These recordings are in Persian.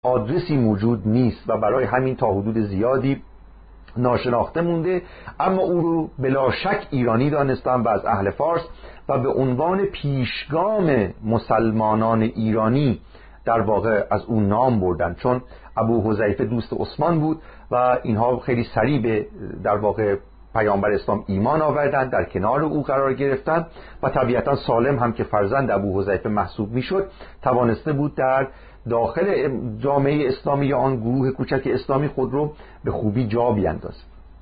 آدرسی موجود نیست و برای همین تا حدود زیادی ناشناخته مونده، اما او رو بلا شک ایرانی دانستن و از اهل فارس و به عنوان پیشگام مسلمانان ایرانی در واقع از اون نام بردن، چون ابو حذیفه دوست عثمان بود و اینها خیلی سریع به در واقع پیامبر اسلام ایمان آوردن، در کنار او قرار گرفتن و طبیعتا سالم هم که فرزند ابو حذیفه محسوب میشد توانسته بود در داخل جامعه اسلامی یا آن گروه کوچک اسلامی خود رو به خوبی جا بیندازه.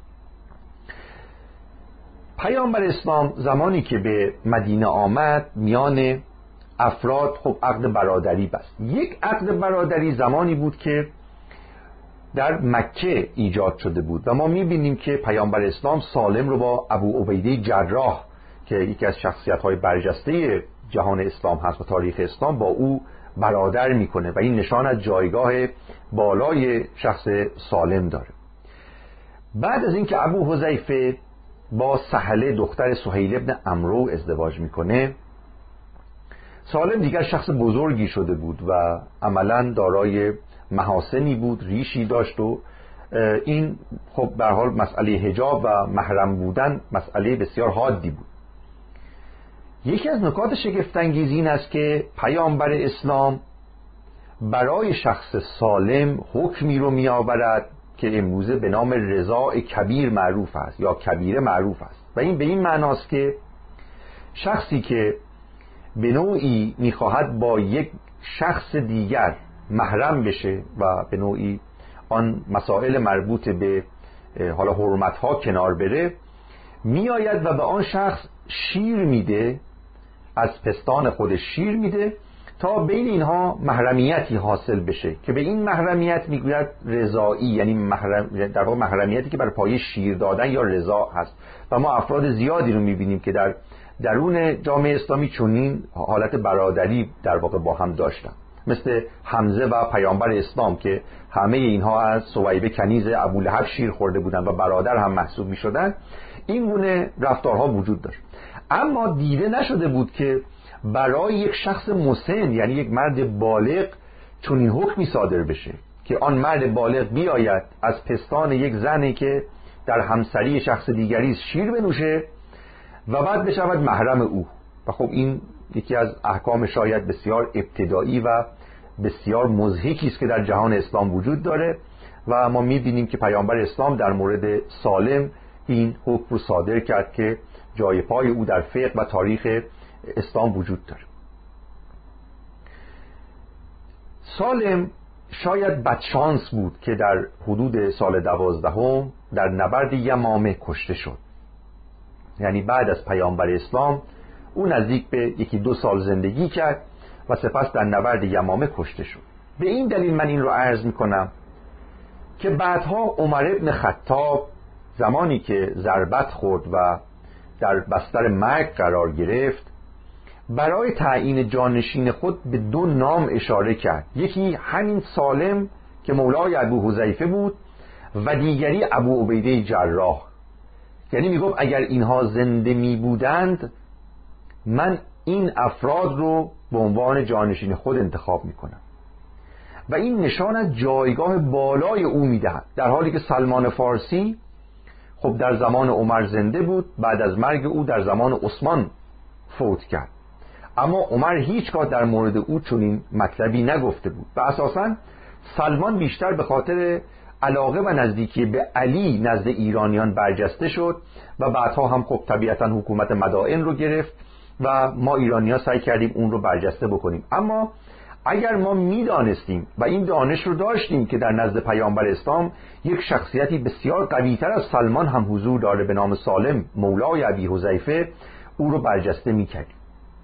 پیامبر اسلام زمانی که به مدینه آمد میان افراد خب عقد برادری بست. یک عقد برادری زمانی بود که در مکه ایجاد شده بود و ما میبینیم که پیامبر اسلام سالم رو با ابو عبیده جراح که یکی از شخصیت‌های برجسته جهان اسلام هست و تاریخ اسلام با او برادر میکنه و این نشان از جایگاه بالای شخص سالم داره. بعد از اینکه ابو حذیفه با سهله دختر سهیل ابن عمرو ازدواج میکنه، سالم دیگر شخص بزرگی شده بود و عملاً دارای محاسنی بود، ریشی داشت و این خب به هر حال مسئله حجاب و محرم بودن مسئله بسیار حادی بود. یکی از نکات شگفت‌انگیز این است که پیامبر اسلام برای شخص سالم حکمی رو می‌آورد که امروزه به نام رضاع کبیر معروف است یا کبیره معروف است و این به این معناست که شخصی که به نوعی می‌خواهد با یک شخص دیگر محرم بشه و به نوعی آن مسائل مربوط به حالا حرمت‌ها کنار بره، میآید و به آن شخص شیر میده، از پستان خودش شیر میده تا بین اینها محرمیتی حاصل بشه که به این محرمیت میگوید رضایی، یعنی در واقع محرمیتی که بر پایه شیر دادن یا رضا هست و ما افراد زیادی رو میبینیم که در درون جامعه اسلامی چنین حالت برادری در واقع با هم داشتن، مثل حمزه و پیامبر اسلام که همه اینها از ثویبه کنیز ابولهب شیر خورده بودن و برادر هم محسوب می شدن. این گونه رفتارها وجود داشت، اما دیده نشده بود که برای یک شخص مسن، یعنی یک مرد بالغ، چنین حکمی صادر بشه که آن مرد بالغ بیاید از پستان یک زنی که در همسری شخص دیگری شیر بنوشه و بعد بشود محرم او. و خب این یکی از احکام شاید بسیار ابتدایی و بسیار مضحکی است که در جهان اسلام وجود داره و ما می‌بینیم که پیامبر اسلام در مورد سالم این حکم رو صادر کرد که جای پای او در فقه و تاریخ اسلام وجود داره. سالم شاید بدشانس بود که در حدود سال 12 در نبرد یمامه کشته شد، یعنی بعد از پیامبر اسلام او نزدیک به 1-2 سال زندگی کرد و سپس در نبرد یمامه کشته شد. به این دلیل من این رو عرض میکنم که بعدها عمر ابن خطاب زمانی که ضربت خورد و در بستر مرگ قرار گرفت، برای تعیین جانشین خود به 2 نام اشاره کرد، یکی همین سالم که مولای ابو حذیفه بود و دیگری ابو عبیده جراح. یعنی میگفت اگر اینها زنده می بودند من این افراد رو به عنوان جانشین خود انتخاب میکنم و این نشان از جایگاه بالای او میدهد، در حالی که سلمان فارسی خب در زمان عمر زنده بود، بعد از مرگ او در زمان عثمان فوت کرد، اما عمر هیچگاه در مورد او چنین مطلبی نگفته بود و اساساً سلمان بیشتر به خاطر علاقه و نزدیکی به علی نزد ایرانیان برجسته شد و بعدها هم خب طبیعتاً حکومت مدائن رو گرفت و ما ایرانی‌ها سعی کردیم اون رو برجسته بکنیم. اما اگر ما میدانستیم و این دانش رو داشتیم که در نزد پیامبر اسلام یک شخصیتی بسیار قوی‌تر از سلمان هم حضور داره به نام سالم مولای ابی حذیفه، او رو برجسته می‌کردیم.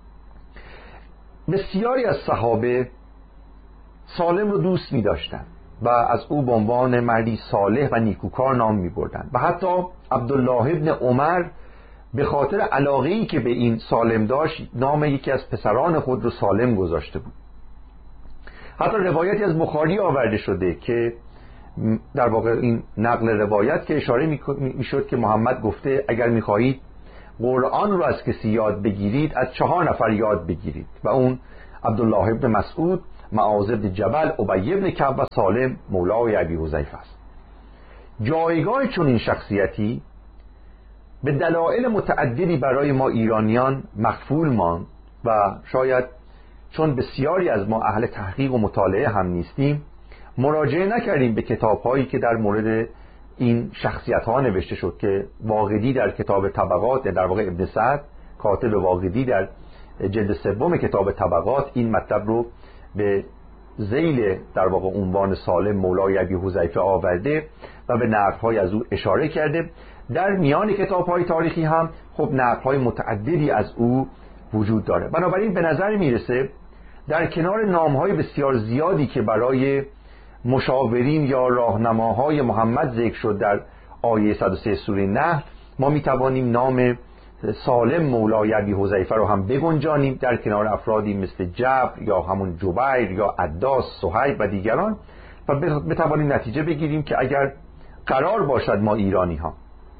بسیاری از صحابه سالم رو دوست می‌داشتند و از او به عنوان مردی صالح و نیکوکار نام می‌بردند و حتی عبدالله ابن عمر به خاطر علاقه‌ای که به این سالم داشت نام یکی از پسران خود رو سالم گذاشته بود. حتی روایتی از بخاری آورده شده که در واقع این نقل روایت که اشاره میشد که محمد گفته اگر میخواهید قرآن رو از کسی یاد بگیرید از 4 نفر یاد بگیرید و اون عبدالله ابن مسعود معاذ بن جبل، ابی بن کعب و سالم مولای ابی حذیفه است. جایگاه چون این شخصیتی به دلایل متعددی برای ما ایرانیان مخفول ماند و شاید چون بسیاری از ما اهل تحقیق و مطالعه هم نیستیم مراجعه نکردیم به کتاب‌هایی که در مورد این شخصیت‌ها نوشته شد که واقدی در کتاب طبقات، در واقع ابن سعد کاتب واقدی در جلد سوم کتاب طبقات این مطلب رو به ذیل در واقع عنوان سالم مولای ابی حذیفه آورده و به نقل‌های از او اشاره کرده. در میان کتاب‌های تاریخی هم خب نقل‌های متعددی از او وجود داره. بنابراین به نظر میرسه در کنار نام‌های بسیار زیادی که برای مشاورین یا راهنماهای محمد ذکر شد در آیه 103 سوره نحل، ما میتوانیم نام سالم مولای ابی حذیفه رو هم بگنجانیم در کنار افرادی مثل جبر یا همون جبیر یا عداس، صهیب و دیگران و بتوانیم نتیجه بگیریم که اگر قرار باشد ما ایرانی ها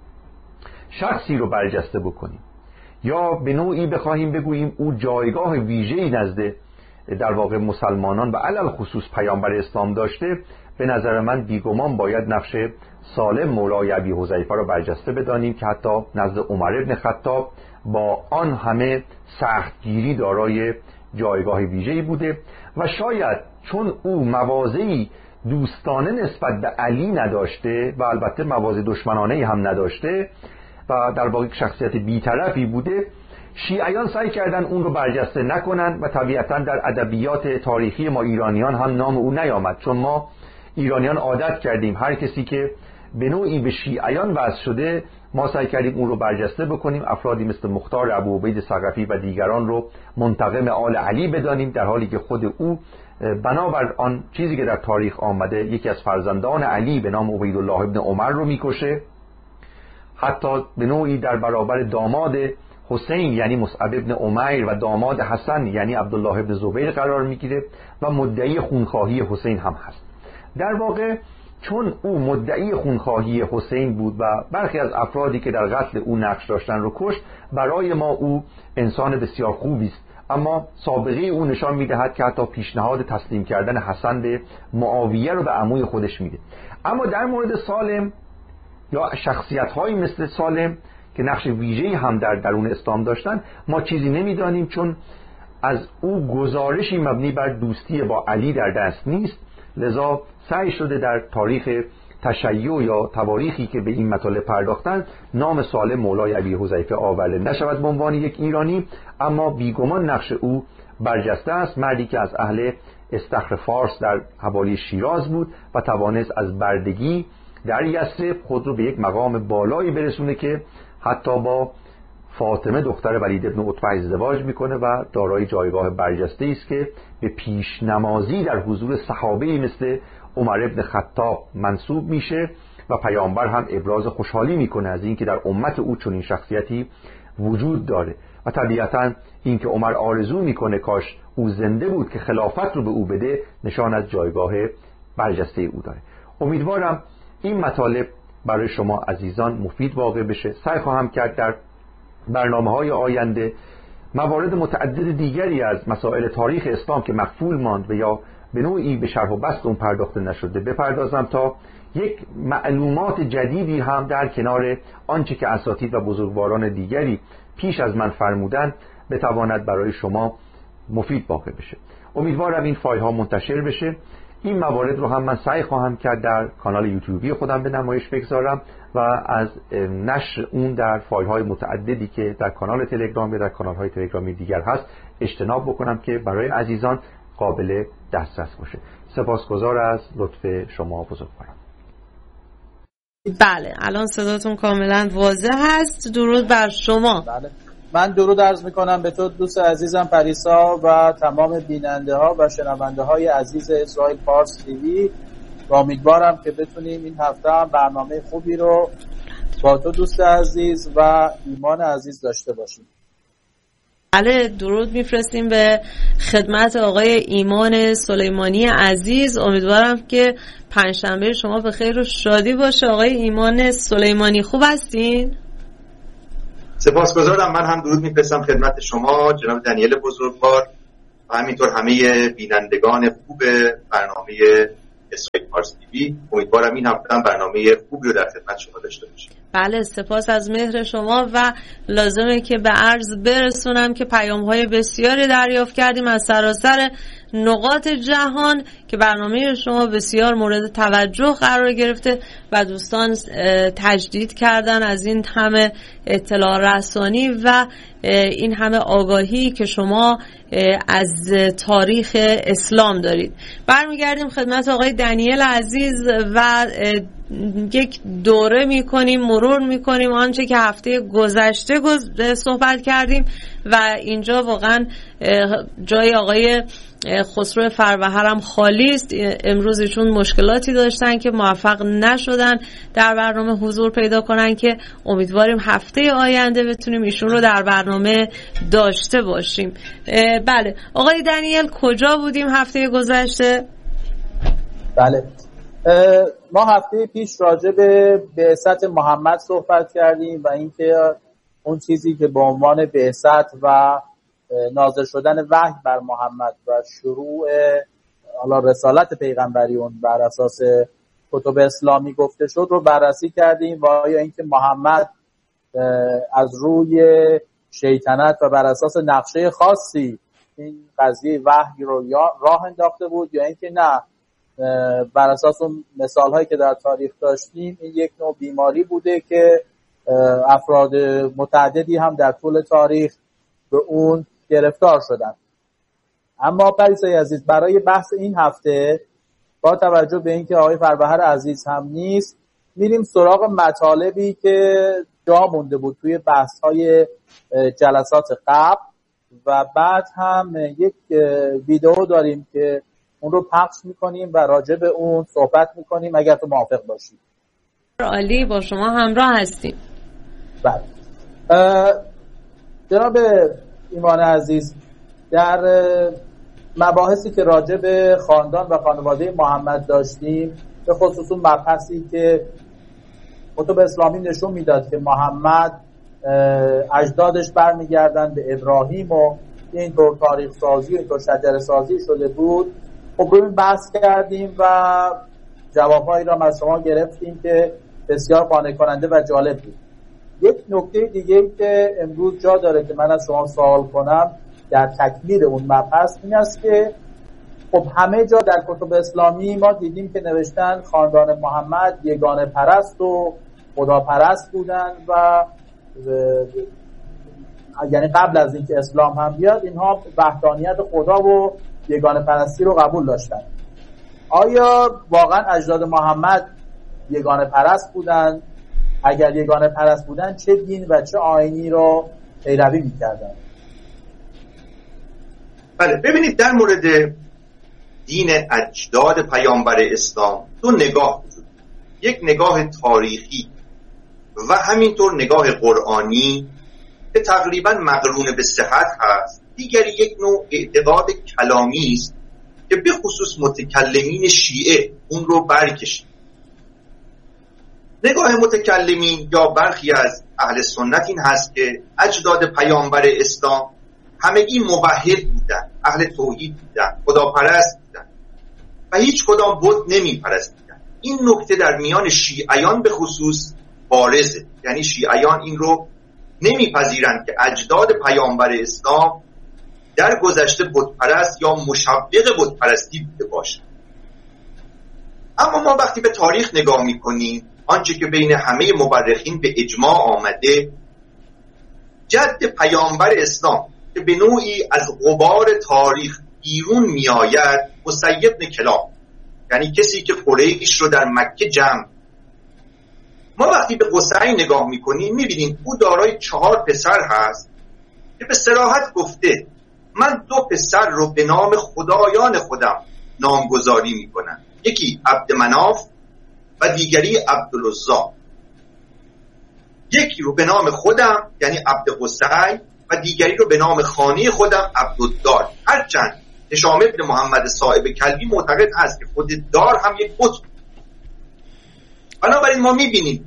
شخصی رو برجسته بکنیم یا به نوعی بخواهیم بگوییم او جایگاه ویژه‌ای نزد در واقع مسلمانان و علل خصوص پیامبر اسلام داشته، به نظر من بیگمان باید نقش سالم مولای ابی حذیفه رو برجسته بدانیم که حتی نزد عمر ابن خطاب با آن همه سختگیری دارای جایگاه ویژه‌ای بوده و شاید چون او مواضعی دوستانه نسبت به علی نداشته و البته مواضع دشمنانه هم نداشته و در واقع شخصیت بی‌طرفی بوده، شیعیان سعی کردن اون رو برجسته نکنن و طبیعتاً در ادبیات تاریخی ما ایرانیان هم نام او نیامد، چون ما ایرانیان عادت کردیم هر کسی که به نوعی به شیعیان وصل شده ما سعی کردیم اون رو برجسته بکنیم، افرادی مثل مختار ابوعبید ثقفی و دیگران رو منتقم آل علی بدانیم، در حالی که خود او بنابر آن چیزی که در تاریخ آمده یکی از فرزندان علی به نام عبیدالله ابن عمر رو میکشه، حتی به نوعی در برابر داماد حسین یعنی مصعب ابن عمیر و داماد حسن یعنی عبدالله ابن زبیر قرار میگیره و مدعی خونخواهی حسین هم هست. در واقع چون او مدعی خونخواهی حسین بود و برخی از افرادی که در قتل او نقش داشتن رو کشت، برای ما او انسان بسیار خوبی است، اما سابقه او نشان میدهد که حتی پیشنهاد تسلیم کردن حسن به معاویه رو به عموی خودش میده. اما در مورد سالم یا شخصیت‌هایی مثل سالم که نقش ویژه‌ای هم در درون اسلام داشتن ما چیزی نمیدانیم، چون از او گزارشی مبنی بر دوستی با علی در دست نیست، لذا سعی شده در تاریخ تشیع یا تواریخی که به این مطالب پرداختن نام سالم مولای ابی حذیفه آورده نشود به عنوان یک ایرانی، اما بیگمان نقش او برجسته است. مردی که از اهل استخر فارس در حوالی شیراز بود و توانست از بردگی در یثرب خود رو به یک مقام بالایی برسونه که حتی با فاطمه دختر ولید ابن عتبه ازدواج میکنه و دارای جایگاه برجسته است که به پیشنمازی در حضور صحابه‌ای مثل عمر ابن خطاب منسوب میشه و پیامبر هم ابراز خوشحالی میکنه از اینکه در امت او چنین شخصیتی وجود داره و طبیعتاً اینکه عمر آرزو میکنه کاش او زنده بود که خلافت رو به او بده نشان از جایگاه برجسته او داره. امیدوارم این مطالب برای شما عزیزان مفید واقع بشه. سعی خواهم کرد در برنامه‌های آینده موارد متعدد دیگری از مسائل تاریخ اسلام که مخفول ماند و یا به نوعی به شرح و بسط اون پرداخته نشده بپردازم تا یک معلومات جدیدی هم در کنار آنچه که اساتید و بزرگواران دیگری پیش از من فرمودن بتواند برای شما مفید واقع بشه. امیدوارم این فایل ها منتشر بشه. این موارد رو هم من سعی خواهم کرد در کانال یوتیوبی خودم به نمایش بگذارم و از نشر اون در فایل های متعددی که در کانال تلگرام و در کانال های تلگرامی دیگر هست اجتناب بکنم که برای عزیزان قابل دسترس باشه. سپاسگزار از لطف شما بزرگواران. بله الان صداتون کاملا واضح هست. درود بر شما. بله من درود عرض میکنم به تو دوست عزیزم پریسا و تمام بیننده ها و شنونده های عزیز اسرائیل فارس تیوی و امیدوارم که بتونیم این هفته هم برنامه خوبی رو با تو دوست عزیز و ایمان عزیز داشته باشیم. بله درود میفرستیم به خدمت آقای ایمان سلیمانی عزیز. امیدوارم که پنجشنبه شما به خیر و شادی باشه. آقای ایمان سلیمانی خوب هستین؟ سپاسگزارم. من هم درود میفرستم خدمت شما جناب دنیل بزرگوار و همینطور همه بینندگان خوب برنامه اسرائیل پارس تیوی. امیدوارم این هفته هم برنامه خوبی رو در خدمت شما داشته باشیم. بله، سپاس از مهر شما و لازمه که به عرض برسونم که پیام‌های بسیاری دریافت کردیم از سراسر نقاط جهان که برنامه شما بسیار مورد توجه قرار گرفته و دوستان تجدید کردن از این همه اطلاع رسانی و این همه آگاهی که شما از تاریخ اسلام دارید. برمیگردیم خدمت آقای دنیل عزیز و یک دوره میکنیم، مرور میکنیم آنچه که هفته گذشته صحبت کردیم و اینجا واقعا جای آقای خسرو فروهر هم خالی است. امروز چون مشکلاتی داشتن که موفق نشدن در برنامه حضور پیدا کنن که امیدواریم هفته آینده بتونیم ایشون رو در برنامه داشته باشیم. بله آقای دنیل، کجا بودیم هفته گذشته؟ بله، ما هفته پیش راجع به بعثت محمد صحبت کردیم و اینکه اون چیزی که به عنوان بعثت و نازل شدن وحی بر محمد و شروع رسالت پیغمبری اون بر اساس کتب اسلامی گفته شد رو بررسی کردیم و آیا اینکه محمد از روی شیطنت و بر اساس نقشه خاصی این قضیه وحی رو راه انداخته بود یا اینکه نه، بر اساس اون مثال هایی که در تاریخ داشتیم این یک نوع بیماری بوده که افراد متعددی هم در طول تاریخ به اون گرفتار شدن. اما پریسای عزیز، برای بحث این هفته با توجه به اینکه آقای فروهر عزیز هم نیست، میریم سراغ مطالبی که جا مونده بود توی بحث های جلسات قبل و بعد هم یک ویدئو داریم که اون رو پخش میکنیم و راجع به اون صحبت میکنیم اگر تو موافق باشید. عالی، با شما همراه هستیم. بله جناب ایمان عزیز، در مباحثی که راجع به خاندان و خانواده محمد داشتیم، به خصوص اون مبحثی که کتب اسلامی نشون میداد که محمد اجدادش برمیگردن به ابراهیم و اینطور تاریخ سازی و اینطور شجره سازی شده بود، خب روی این بحث کردیم و جوابهایی را از شما گرفتیم که بسیار قانع کننده و جالب بود. یک نکته دیگه که امروز جا داره که من از شما سوال کنم در تکمیل اون مبحث این است که خب همه جا در کتب اسلامی ما دیدیم که نوشتن خاندان محمد یگانه پرست و خدا پرست بودن و یعنی قبل از اینکه اسلام هم بیاد اینها وحدانیت خدا و یگانه پرستی رو قبول داشتن. آیا واقعا اجداد محمد یگانه پرست بودن؟ اگر یگانه پرست بودن چه دین و چه آیینی رو پیروی می‌کردن؟ بله، ببینید در مورد دین اجداد پیامبر اسلام دو نگاه وجود، یک نگاه تاریخی و همینطور نگاه قرآنی که تقریبا مقرون به صحت هست. دیگری یک نوع اعتقاد کلامی است که به خصوص متکلمین شیعه اون رو برکشید. نگاه متکلمین یا برخی از اهل سنت این هست که اجداد پیامبر اسلام همگی موحد بودن، اهل توحید بودن، خداپرست بودن و هیچ کدام بت نمیپرستیدن. این نکته در میان شیعیان به خصوص بارزه، یعنی شیعیان این رو نمیپذیرند که اجداد پیامبر اسلام در گذشته بتپرست یا مشوق بتپرستی بوده باشند. اما ما وقتی به تاریخ نگاه میکنیم، آنچه که بین همه مورخین به اجماع آمده، جد پیامبر اسلام که به نوعی از غبار تاریخ بیرون میآید، قصی بن کلاب، یعنی کسی که قریش رو در مکه جمع. ما وقتی به قصی نگاه میکنیم میبینیم او دارای 4 پسر هست که به صراحت گفته من 2 پسر رو به نام خدایان خودم نامگذاری میکنم، یکی عبدمناف و دیگری عبدالعزا. یکی رو به نام خودم یعنی عبدقصی و دیگری رو به نام خانه خودم عبدالدار. هرچند هشام ابن محمد صاحب کلبی معتقد هست که خود دار هم یک بت. بنابراین ما میبینیم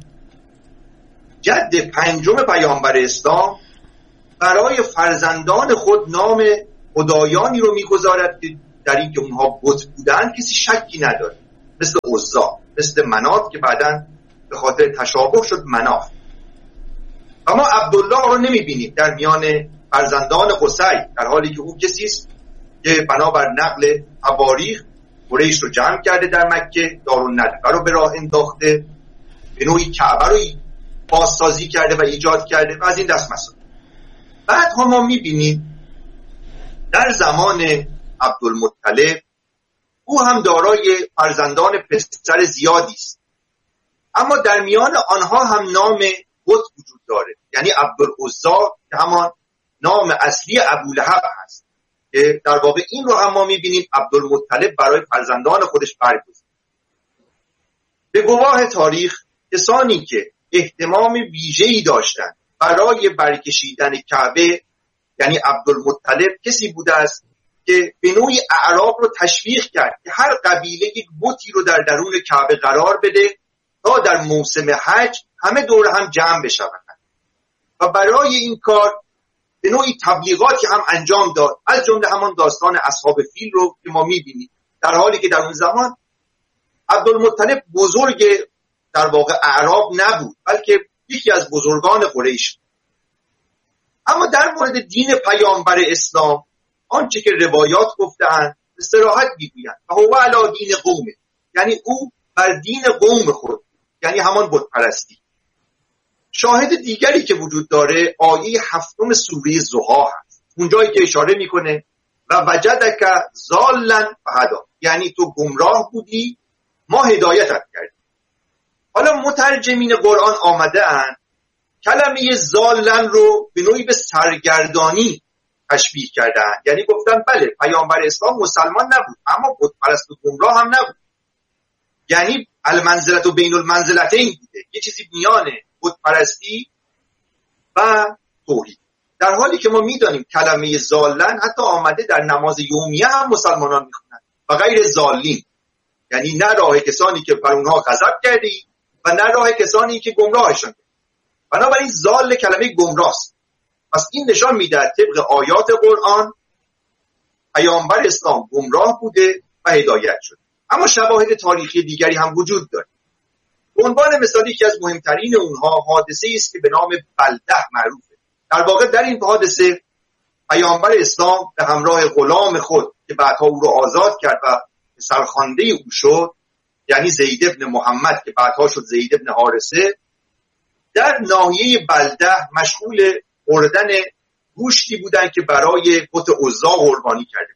جد 5 پیامبر اسلام برای فرزندان خود نام خدایانی رو میگذارد که در این که اونها بت بودن کسی شکی نداره، مثل عزا، مثل منات که بعداً به خاطر تشابه شد مناف. اما عبدالله رو نمیبینید در میان فرزندان قصی، در حالی که او کسی است که بنابر نقل تواریخ قریش رو جمع کرده در مکه، دارالندوه رو به راه انداخته، به نوعی کعبه رو بازسازی کرده و ایجاد کرده و از این دست مسائل. بعد هم ما میبینیم در زمان عبدالمطلب او هم دارای فرزندان پسر زیادی است، اما در میان آنها هم نام بت وجود داره، یعنی عبدالعزا که همان نام اصلی ابولهب هست که در واقع این رو هم ما میبینیم عبدالمطلب برای فرزندان خودش برگزید. به گواه تاریخ کسانی که اهتمام ویژه‌ای داشتند برای برکشیدن کعبه، یعنی عبدالمطلب کسی بوده است که به نوعی اعراب رو تشویق کرد که هر قبیله یک بتی رو در درون کعبه قرار بده تا در موسم حج همه دور هم جمع بشوند و برای این کار به نوعی تبلیغاتی هم انجام داد، از جمله همان داستان اصحاب فیل رو که ما می‌بینیم، در حالی که در اون زمان عبدالمطلب بزرگ در واقع اعراب نبود بلکه یکی از بزرگان قریش. اما در مورد دین پیامبر اسلام آنچه که روایات گفته‌اند به صراحت میگویند و هو علی دین قومه، یعنی او بر دین قوم خود، یعنی همان بت پرستی. شاهد دیگری که وجود داره آیه 7 سوره ضحی هست، اونجایی که اشاره میکنه و وجدک ضالا فهدا، یعنی تو گمراه بودی ما هدایتت کردیم. حالا مترجمین قرآن آمده اند کلمه ضالا رو به نوعی به سرگردانی تشبیه کردن، یعنی گفتن بله پیامبر اسلام مسلمان نبود اما بت پرست و گمراه هم نبود، یعنی المنزلت و بین المنزلتین بوده، یه چیزی میان بت پرستی و توحید. در حالی که ما میدانیم کلمه ضالن حتی آمده در نماز یومیه هم مسلمانان میخونن و غیر ضالین، یعنی نه راه کسانی که بر اونها غضب کردی و نه راه کسانی که گمراهشون کردی. بنابراین ضال کلمه گمراست. پس این نشان میده طبق آیات قرآن پیامبر اسلام گمراه بوده و هدایت شده. اما شواهد تاریخی دیگری هم وجود داره. به عنوان مثال یکی از مهمترین اونها حادثه است که به نام بلده معروفه. در واقع در این حادثه پیامبر اسلام به همراه غلام خود که بعدها او رو آزاد کرد و سرخوانده او شد، یعنی زید ابن محمد که بعدها شد زید ابن حارثه، در ناحیه بلده مشغول خوردن گوشتی بودند که برای بت عزا قربانی کرده.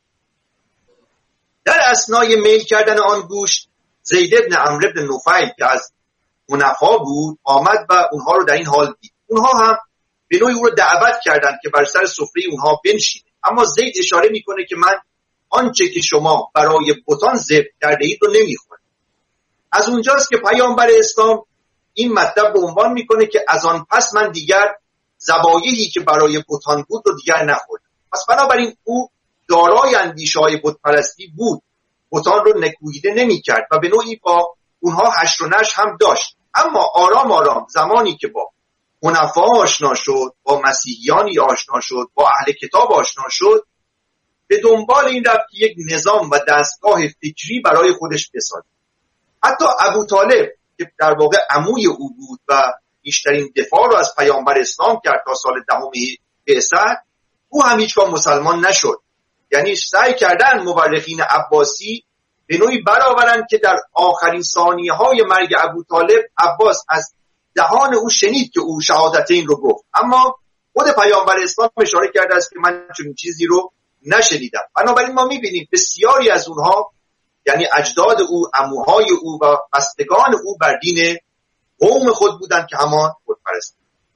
در اثنای میل کردن آن گوشت زید ابن عمرو ابن نفیل که از حنفا بود آمد و اونها رو در این حال دید. اونها هم به نوعی او رو دعوت کردند که بر سر سفره اونها بنشینه، اما زید اشاره میکنه که من آنچه که شما برای بتان ذبح کرده اید رو نمیخورم. از اونجاست که پیامبر اسلام این مطلب به عنوان میکنه که از آن پس من دیگر ذبایحی که برای بتان بود رو دیگر نخوردم. پس بنابراین او دارای اندیشه‌های بت پرستی بود، بتان رو نکوهیده نمی‌کرد و به نوعی با اونها حشر و نشر هم داشت. اما آرام آرام زمانی که با حنفا آشنا شد، با مسیحیانی آشنا شد، با اهل کتاب آشنا شد، به دنبال این رفت که یک نظام و دستگاه فکری برای خودش بسازه. حتی ابو طالب که در واقع عموی او بود و بیشترین دفاع رو از پیامبر اسلام کرد تا سال 10 بعثت، او هم هیچگاه مسلمان نشد. یعنی سعی کردن مورخین عباسی به نوعی برآورند که در آخرین ثانیه‌های مرگ ابو طالب عباس از دهان او شنید که او شهادتین رو گفت، اما خود پیامبر اسلام اشاره کرده است که من چنین چیزی رو نشنیدم. بنابراین ما می‌بینیم بسیاری از اونها، یعنی اجداد او، عموهای او و بستگان او بر دین قوم خود بودند که همان بت پرستی.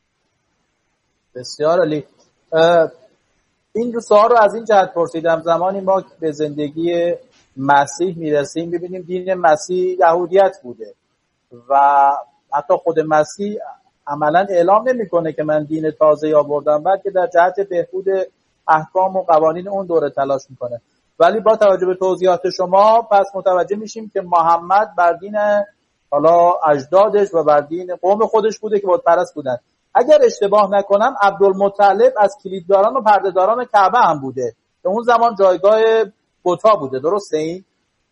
بسیار عالی. این سوال رو از این جهت پرسیدم، زمانی ما به زندگی مسیح میرسیم ببینیم دین مسیح یهودیت بوده و حتی خود مسیح عملا اعلام نمیکنه که من دین تازه آوردم، بلکه در جهت بهبود احکام و قوانین اون دوره تلاش میکنه. ولی با توجه به توضیحات شما پس متوجه میشیم که محمد بر دین حالا اجدادش و بر دین قوم خودش بوده که بت پرست بودن. اگر اشتباه نکنم عبدالمطلب از کلیدداران و پردهداران کعبه هم بوده به اون زمان جایگاه بتا بوده. درسته این؟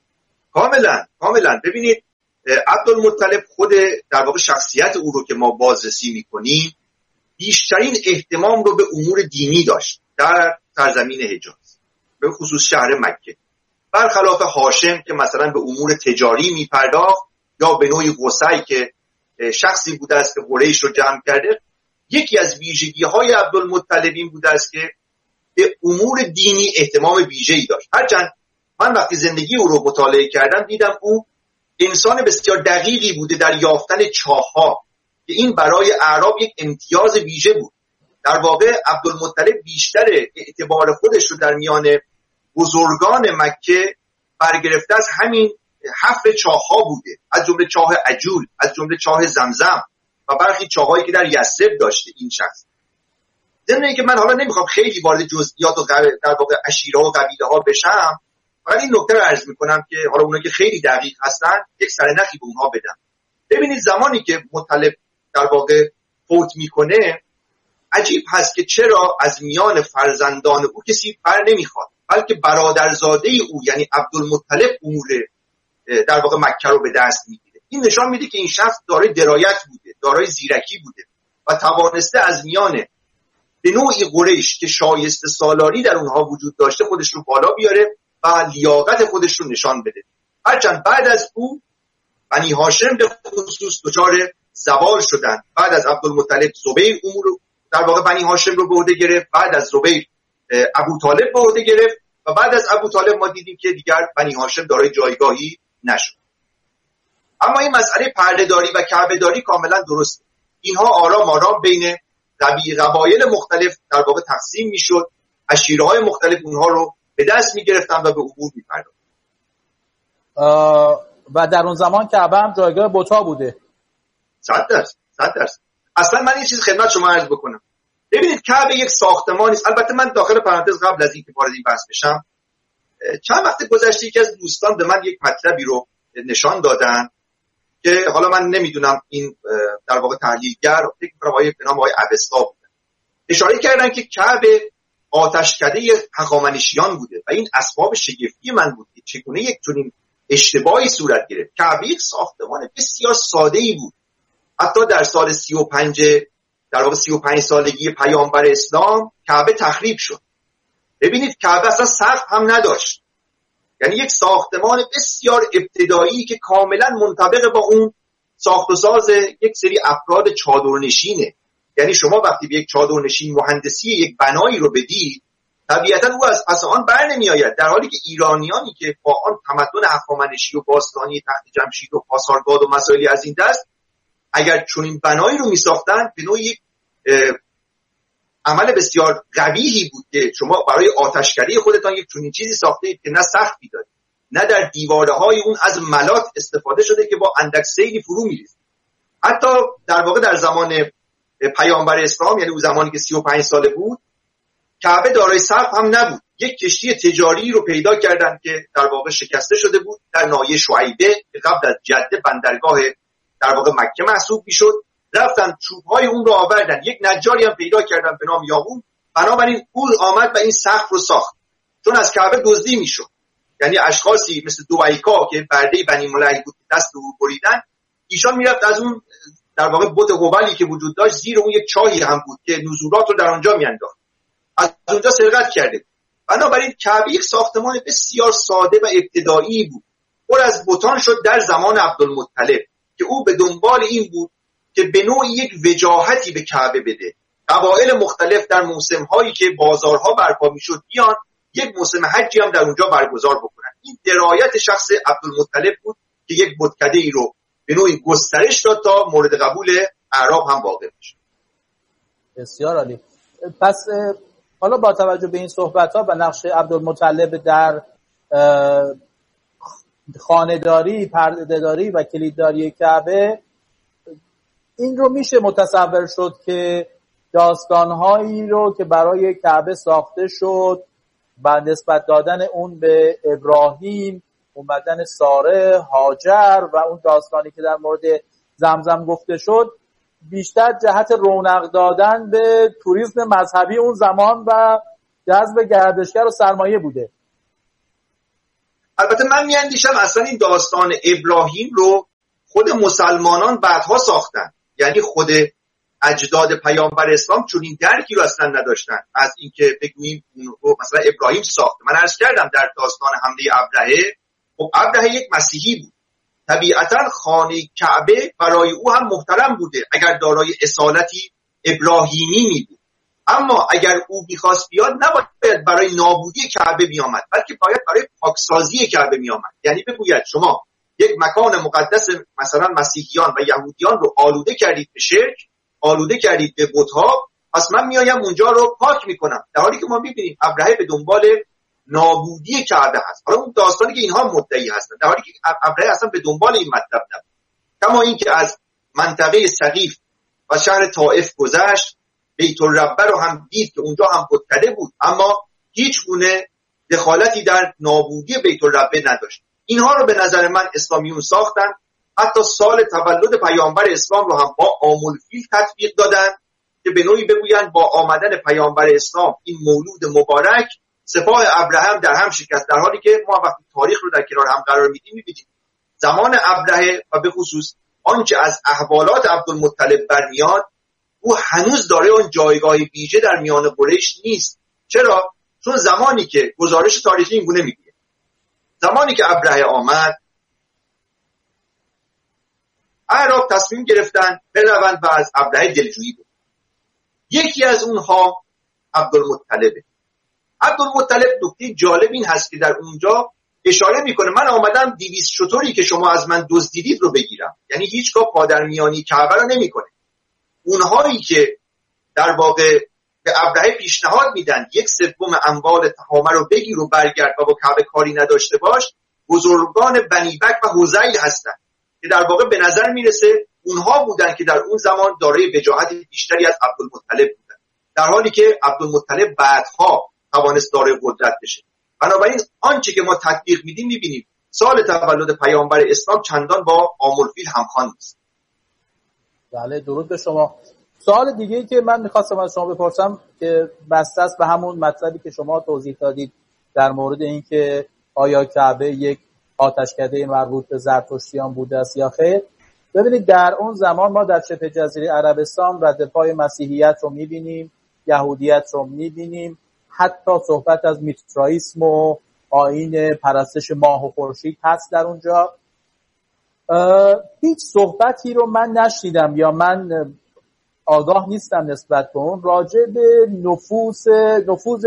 کاملا. ببینید عبدالمطلب خود در واقع شخصیت او رو که ما بازرسی میکنیم بیشترین اهتمام رو به امور دینی داشت در سرزمین حجاز، به خصوص شهر مکه، برخلاف هاشم که مثلا به امور تجاری میپرداخت یا به نوعی قصی که شخصی بوده است که قریش رو جمع کرده. یکی از ویژگی‌های عبدالمطلب این بوده است که به امور دینی اهتمام ویژه‌ای داشت. هرچند من وقتی زندگی او رو مطالعه کردم دیدم او انسان بسیار دقیقی بوده در یافتن چاه‌ها که این برای اعراب یک امتیاز ویژه بود. در واقع عبدالمطلب بیشتر اعتبار خودش رو در میان بزرگان مکه برگرفته از همین حفر چاه‌ها بوده، از جمله چاه عجول، از جمله چاه زمزم و برخی چاه‌هایی که در یثرب داشته این شخص. ضمن اینکه من حالا نمیخوام خیلی وارد جزئیات و در واقع عشیره و قبیله ها بشم، فقط این نکته رو عرض میکنم که حالا اونایی که خیلی دقیق هستن یک سرنخی به اونها بدم. ببینید زمانی که مطلب در واقع فوت میکنه عجیب هست که چرا از میان فرزندان او کسی بر نمیخواد، بلکه برادرزاده او یعنی عبدالمطلب امور در واقع مکه رو به دست میگیره. این نشان میده که این شخص دارای درایت بوده، دارای زیرکی بوده و توانسته از میان به نوعی قریش که شایسته سالاری در اونها وجود داشته خودش رو بالا بیاره و لیاقت خودش رو نشان بده. هرچند بعد از او بنی هاشم به خصوص دچار زوال شدن. بعد از عبدالمطلب زبیر امور در واقع بنی هاشم رو به عهده گرفت، بعد از زبیر ابو طالب به عهده گرفت و بعد از ابو طالب ما دیدیم که دیگر بنی هاشم دارای جایگاهی نشد. اما این مسئله پرده‌داری و کعبه‌داری کاملا درسته. اینها آرام بین قبایل مختلف در واقع تقسیم میشد، عشیره‌های مختلف اونها رو به دست میگرفتن و به امور میپرداختن. و در اون زمان کعبه هم جایگاه بتا بوده. 100%. اصلا من این چیز خدمت شما عرض بکنم. ببینید کعبه یک ساختمانی است. البته من داخل پرانتز قبل از اینکه وارد این بحث بشم، چند وقت گذشته یکی از دوستان به من یک مطلبی رو نشان دادن که حالا من نمیدونم این در واقع تحلیلگر فکر کنم به نام آقای اوستا بودن، اشاره کردن که کعبه آتشکده هخامنشیان بوده و این اسباب شگفتی من بود که چگونه یک چنین اشتباهی صورت گرفت. کعبه یک ساختمان بسیار ساده‌ای بود. حتی در سال 35 در واقع 35 سالگی پیامبر اسلام کعبه تخریب شد. ببینید کعبه اصلا سقف هم نداشت، یعنی یک ساختمان بسیار ابتدایی که کاملا منطبق با اون ساخت و ساز یک سری افراد چادرنشینه. یعنی شما وقتی به یک چادرنشین مهندسی یک بنایی رو بدید طبیعتا او از پس آن بر نمی آید، در حالی که ایرانیانی که با آن تمدن هخامنشی و باستانی تخت جمشید و پاسارگاد و مسائلی از این دست اگر چنین بنایی رو می ساختن به نوعی عمل بسیار قبیحی بود که شما برای آتشکده خودتان یک چنین چیزی ساختید که نه سقفی داره، نه در دیواره های اون از ملات استفاده شده که با اندک سیلی فرو می‌ریزه. حتی در واقع در زمان پیامبر اسلام، یعنی اون زمانی که 35 ساله بود، کعبه دارای سقف هم نبود. یک کشتی تجاری رو پیدا کردن که در واقع شکسته شده بود در ناحیه شعیبه که قبل از جده بندرگاه در واقع مکه محسوب میشد. رفتن چوب‌های اون رو آوردن، یک نجاری هم پیدا کردن به نام یاغون، بنابراین اون آمد و این سقف رو ساخت. چون از کعبه دزدی میشد، یعنی اشخاصی مثل دویکا که برده بنی ملعی بود دست رو بریدن، ایشان میرفت از اون در واقع بت قبلی که وجود داشت، زیر اون یک چاهی هم بود که نزولات رو در اونجا میانداخت، از اونجا سرقت کرده. بنابراین کعبه یک ساختمان بسیار ساده و ابتدایی بود، پر از بتان شد در زمان عبدالمطلب که او به دنبال این بود که به نوعی یک وجاهتی به کعبه بده. قبایل مختلف در موسم‌هایی که بازارها برپا میشد بیان یک موسم حجی هم در اونجا برگزار بکنن. این درایت شخص عبدالمطلب بود که یک بتکده‌ای رو به نوعی گسترش داد تا مورد قبول اعراب هم واقع بشه. بسیار عالی. پس حالا با توجه به این صحبت‌ها و نقش عبدالمطلب در خانه‌داری، پرده‌داری و کلیدداری کعبه، این رو میشه متصور شد که داستان‌هایی رو که برای کعبه ساخته شد و نسبت دادن اون به ابراهیم، اومدن ساره، هاجر و اون داستانی که در مورد زمزم گفته شد، بیشتر جهت رونق دادن به توریسم مذهبی اون زمان و جذب گردشگر و سرمایه بوده. البته من میاندیشم اصلا این داستان ابراهیم رو خود مسلمانان بعدها ساختن، یعنی خود اجداد پیامبر اسلام چون این درکی رو اصلا نداشتن از اینکه بگوییم مثلا ابراهیم ساخته. من عرض کردم در داستان حمله ابرهه، خب ابرهه یک مسیحی بود، طبیعتا خانه کعبه برای او هم محترم بوده اگر دارای اصالتی ابراهیمی می بود، اما اگر او میخواست بیاد نباید برای نابودی کعبه میآمد، بلکه باید برای پاکسازی کعبه میآمد. یعنی بگوید شما یک مکان مقدس مثلا مسیحیان و یهودیان رو آلوده کردید به شرک، آلوده کردید به بت‌ها، پس من میایم اونجا رو پاک میکنم، در حالی که ما میبینیم ابرهه به دنبال نابودی کعبه هست. حالا اون داستانی که اینها مدعی هستن، در حالی که ابرهه اصلا به دنبال این مطلب نبود. کما اینکه از منطقه ثقیف و شهر طائف گذشت، بیت الربه رو هم دید که اونجا هم بتکده بود، اما هیچ گونه دخالتی در نابودی بیت الربه نداشت. اینها رو به نظر من اسلامیون ساختن. حتی سال تولد پیامبر اسلام رو هم با آمولفیل تطبیق دادن که به نوعی بگویند با آمدن پیامبر اسلام این مولود مبارک سپاه ابرهه هم در هم شکست، در حالی که ما وقتی تاریخ رو در کنار هم قرار میدیم میبینیم زمان ابرهه و به خصوص آنچه از احوالات عبدالمطلب برمیاد، او هنوز داره اون جایگاه ویژه در میان قریش نیست. چرا؟ چون زمانی که گزارش تاریخی این گونه میگه، زمانی که ابرهه آمد اعراب تصمیم گرفتن بروند و از ابرهه دلجویی بود. یکی از اونها عبدالمطلبه. عبدالمطلب نکته جالب این هست که در اونجا اشاره میکنه من آمدم 200 شتری که شما از من دزدیدید رو بگیرم، یعنی هیچگاه پادرمیانی کعبه رو نمیکنه. اونهایی که در واقع به ابرهه پیشنهاد میدن 1/3 اموال تهامه رو بگیر و برگرد و با کعبه کاری نداشته باش، بزرگان بنی بکر و حذیل هستن که در واقع به نظر میرسه اونها بودن که در اون زمان دارای وجاهت بیشتری از عبدالمطلب بودن، در حالی که عبدالمطلب بعدها توانست دارای قدرت بشه. بنابراین آنچه که ما تطبیق میدیم میبینیم سال تولد پیامبر اسلام چندان با آمولفیل همخوان نیست. بله، درود به شما. سوال دیگه‌ای که من می‌خواستم از شما بپرسم که بسته است به همون مطلبی که شما توضیح دادید در مورد اینکه آیا کعبه یک آتشکده مربوط به زرتشتیان بوده است یا خیر. ببینید در اون زمان ما در شبه جزیره عربستان ردپای مسیحیت رو می‌بینیم، یهودیت رو می‌بینیم، حتی صحبت از میترائیسم و آیین پرستش ماه و خورشید هست در اونجا. هیچ صحبتی رو من نشنیدم یا من آگاه نیستم نسبت به اون راجع به نفوذ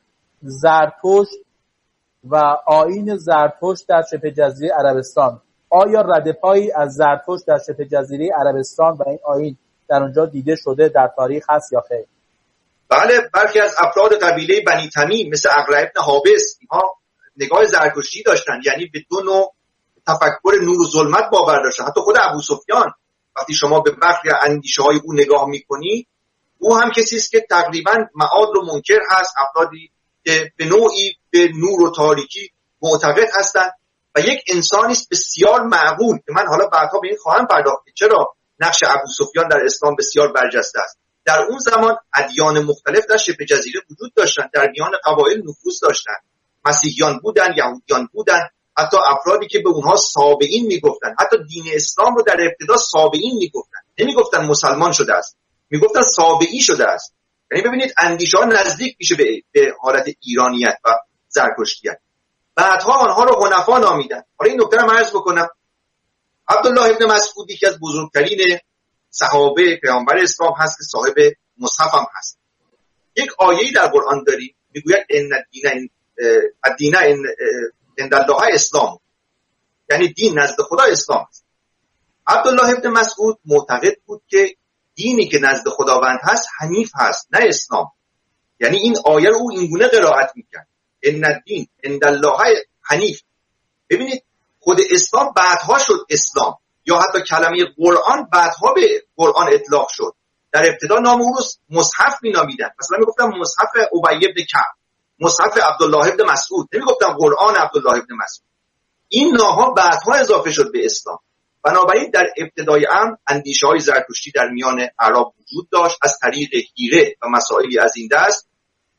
زرتشت و آیین زرتشت در شبه جزیره عربستان. آیا ردپایی از زرتشت در شبه جزیره عربستان و این آیین در اونجا دیده شده در تاریخ هست یا خیر؟ بله، برخی از افراد قبیله بنی تمیم مثل اقرع ابن حابس اینها نگاه زرتشتی داشتن، یعنی به دو نوع تفکر نور و ظلمت باور داشتن. حتی خود ابو سفیان وقتی شما به برخی اندیشه‌های او نگاه می‌کنی، او هم کسی است که تقریباً معاد رو منکر هست، افرادی که به نوعی به نور و تاریکی معتقد هستند و یک انسانی است بسیار معقول که من حالا بعدها به این خواهم پرداخت چرا نقش ابو سفیان در اسلام بسیار برجسته است. در اون زمان ادیان مختلف در شبه جزیره وجود داشتند، در میان قبایل نفوذ داشتند، مسیحیان بودند، یهودیان بودند، حتی افرادی که به اونها سابعین میگفتن، حتی دین اسلام رو در ابتدا سابعین میگفتن، نمیگفتن مسلمان شده است، میگفتن سابعی شده است. یعنی ببینید اندیشه ها نزدیک میشه به حالت ایرانیت و زرتشتیت. بعدها آنها رو حنفا نامیدن. حالا این نکته رو عرض بکنم. عبدالله ابن مسعود یکی از بزرگترین صحابه پیامبر اسلام هست که صاحب مصحف هم هست. یک آیه‌ای در قرآن داریم میگوید ان الدین عند الله اسلام، یعنی دین نزد خدا اسلام است. عبدالله ابن مسعود معتقد بود که دینی که نزد خداوند هست حنیف هست، نه اسلام. یعنی این آیه رو او اینگونه قرائت میکرد ان الدین عند الله حنیف. ببینید خود اسلام بعدها شد اسلام، یا حتی کلمه قرآن بعدها به قرآن اطلاق شد. در ابتدا نام او رو مصحف مینامیدن، مثلا میگفتن مصحف ابی بن کعب، مصحف عبدالله ابن مسعود، نمیگفتن قرآن عبدالله ابن مسعود. این نام‌ها بعدها اضافه شد به اسلام. بنابراین در ابتدای امر اندیشه‌های زرتشتی در میان اعراب وجود داشت از طریق حیره و مسائلی از این دست.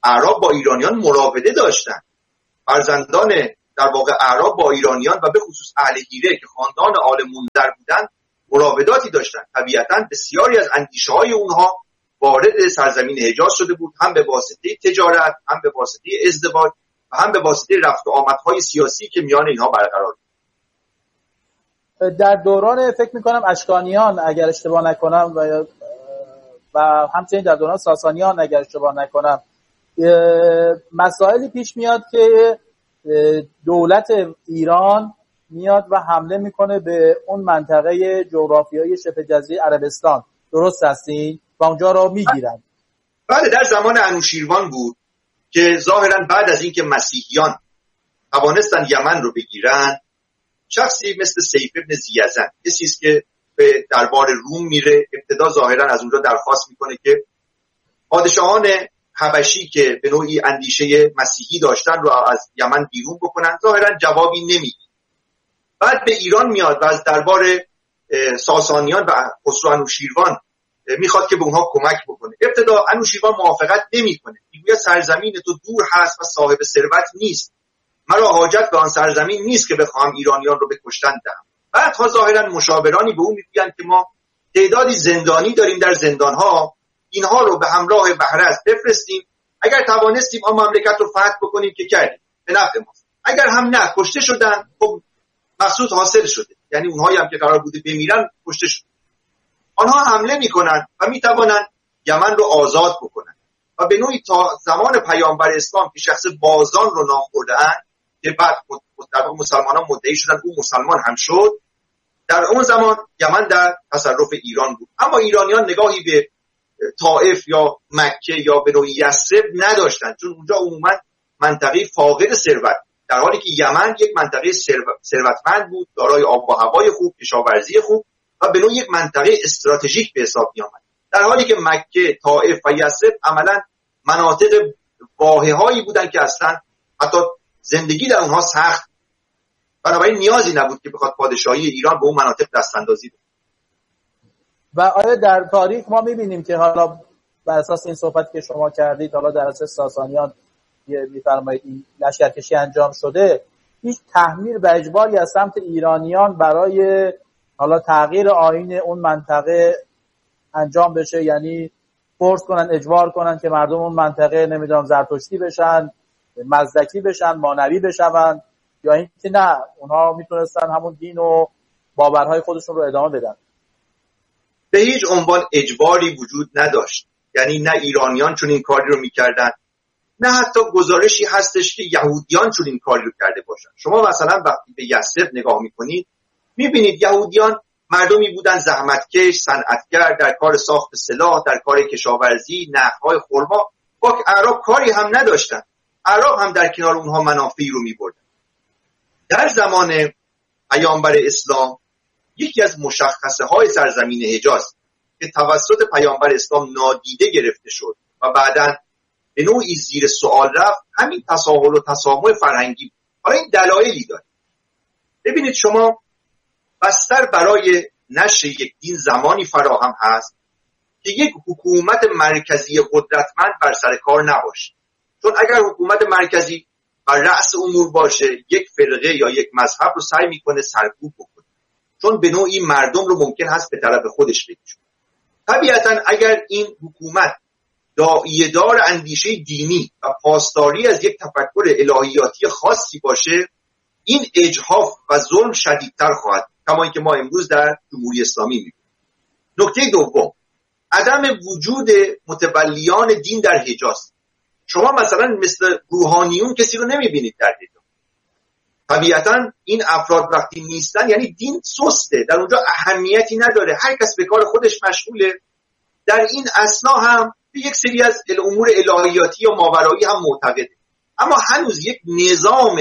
اعراب با ایرانیان مراوده داشتن. فرزندان در واقع اعراب با ایرانیان و به خصوص اهل حیره که خاندان آل منذر بودن مراوداتی داشتن. طبیعتاً بسیاری از اندیشه‌های اونها وارد سرزمین حجاز شده بود، هم به واسطه تجارت، هم به واسطه ازدواج و هم به واسطه رفت و آمدهای سیاسی که میان اینها برقرار بود. در دوران فکر میکنم اشکانیان اگر اشتباه نکنم و همچنین در دوران ساسانیان اگر اشتباه نکنم مسائلی پیش میاد که دولت ایران میاد و حمله میکنه به اون منطقه جغرافیایی شبه جزیره عربستان. درست هستین؟ و اونجا رو میگیرن. بله، در زمان انوشیروان بود که ظاهرا بعد از اینکه مسیحیان توانستن یمن رو بگیرن، شخصی مثل سیف ابن زیزن، کسی است که به دربار روم میره، ابتدا ظاهرا از اونجا درخواست میکنه که پادشاهان حبشی که به نوعی اندیشه مسیحی داشتن رو از یمن بیرون بکنن. ظاهرا جوابی نمیده. بعد به ایران میاد و از دربار ساسانیان و خسرو انوشیروان میخواد که به اونها کمک بکنه. ابتدا انوشیروان موافقت نمیکنه، میگه سرزمین تو دور هست و صاحب ثروت نیست، مرا حاجت به آن سرزمین نیست که بخوام ایرانیان رو به کشتن دهم. بعد ها ظاهرا مشاورانی به اون میگن که ما تعدادی زندانی داریم در زندانها، اینها رو به همراه بهرز بفرستیم، اگر توانستیم آن مملکت رو فتح بکنیم که کردیم، به نفع ماست. اگر هم نه کشته شدن، خب مقصود حاصل شده، یعنی اونهایی هم که قرار بوده بمیرن کشته شدن. آنها حمله میکنن و میتوانن یمن رو آزاد بکنن و به نوعی تا زمان پیامبر اسلام که شخص بازان رو نام برده‌اند که بعد مسلمانان مدعی شدن اون مسلمان هم شد، در اون زمان یمن در تصرف ایران بود. اما ایرانیان نگاهی به طائف یا مکه یا به نوعی یثرب نداشتن، چون اونجا عموما منطقه فاقد ثروت، در حالی که یمن یک منطقه ثروتمند بود، دارای آب و هوای خوب، کشاورزی خوب و به نوعی یک منطقه استراتژیک به حساب می آمد، در حالی که مکه، طائف و یثرب عملا مناطق واهه‌هایی بودند که اصلا حتی زندگی در اونها سخت، بنابراین نیازی نبود که بخواد پادشاهی ایران به اون مناطق دستاندازی بکنه. و آیا در تاریخ ما می‌بینیم که حالا بر اساس این صحبت که شما کردید، حالا در اساس ساسانیان می‌فرمایید این لشکرکشی انجام شده، هیچ تحمیل و اجباری از سمت ایرانیان برای حالا تغییر آیین اون منطقه انجام بشه؟ یعنی فورس کنن، اجبار کنن که مردم اون منطقه نمیدونم زرتشتی بشن، مزدکی بشن، مانوی بشن، یا اینکه نه اونها میتونستن همون دین و باورهای خودشون رو ادامه بدن؟ به هیچ عنوان اجباری وجود نداشت، یعنی نه ایرانیان چون این کاری رو میکردن، نه حتی گزارشی هستش که یهودیان چون این کاری رو کرده باشن. شما مثلا وقتی به یثرب نگاه میکنید میبینید یهودیان مردمی بودن زحمتکش، صنعتگر، در کار ساخت سلاح، در کار کشاورزی، نخل‌های خرما، با اعراب کاری هم نداشتن. اعراب هم در کنار اونها منافعی رو میبردن. در زمان پیامبر اسلام یکی از مشخصه های سرزمین حجاز که توسط پیامبر اسلام نادیده گرفته شد و بعداً به نوعی زیر سوال رفت، همین تساهل و تسامح فرهنگی. حالا این دلایلی داره. ببینید شما، بستر برای نشر یک دین زمانی فراهم هست که یک حکومت مرکزی قدرتمند بر سر کار نباشه. چون اگر حکومت مرکزی بر رأس امور باشه، یک فرقه یا یک مذهب رو سعی میکنه سرکوب بکنه، چون به نوعی مردم رو ممکن هست به طرف خودش بکشه. طبیعتا اگر این حکومت داعیه‌دار اندیشه دینی و پاسداری از یک تفکر الهیاتی خاصی باشه، این اجحاف و ظلم شدیدتر خواهد، کما اینکه ما امروز در جمهوری اسلامی می‌بینیم. نکته دوم، عدم وجود متولیان دین در حجاز. شما مثلا مثل روحانیون کسی رو نمی‌بینید در حجاز. طبیعتا این افراد وقتی نیستن یعنی دین سسته، در اونجا اهمیتی نداره، هر کس به کار خودش مشغوله. در این اثنا هم یک سری از امور الهیاتی یا ماورایی هم معتقده، اما هنوز یک نظام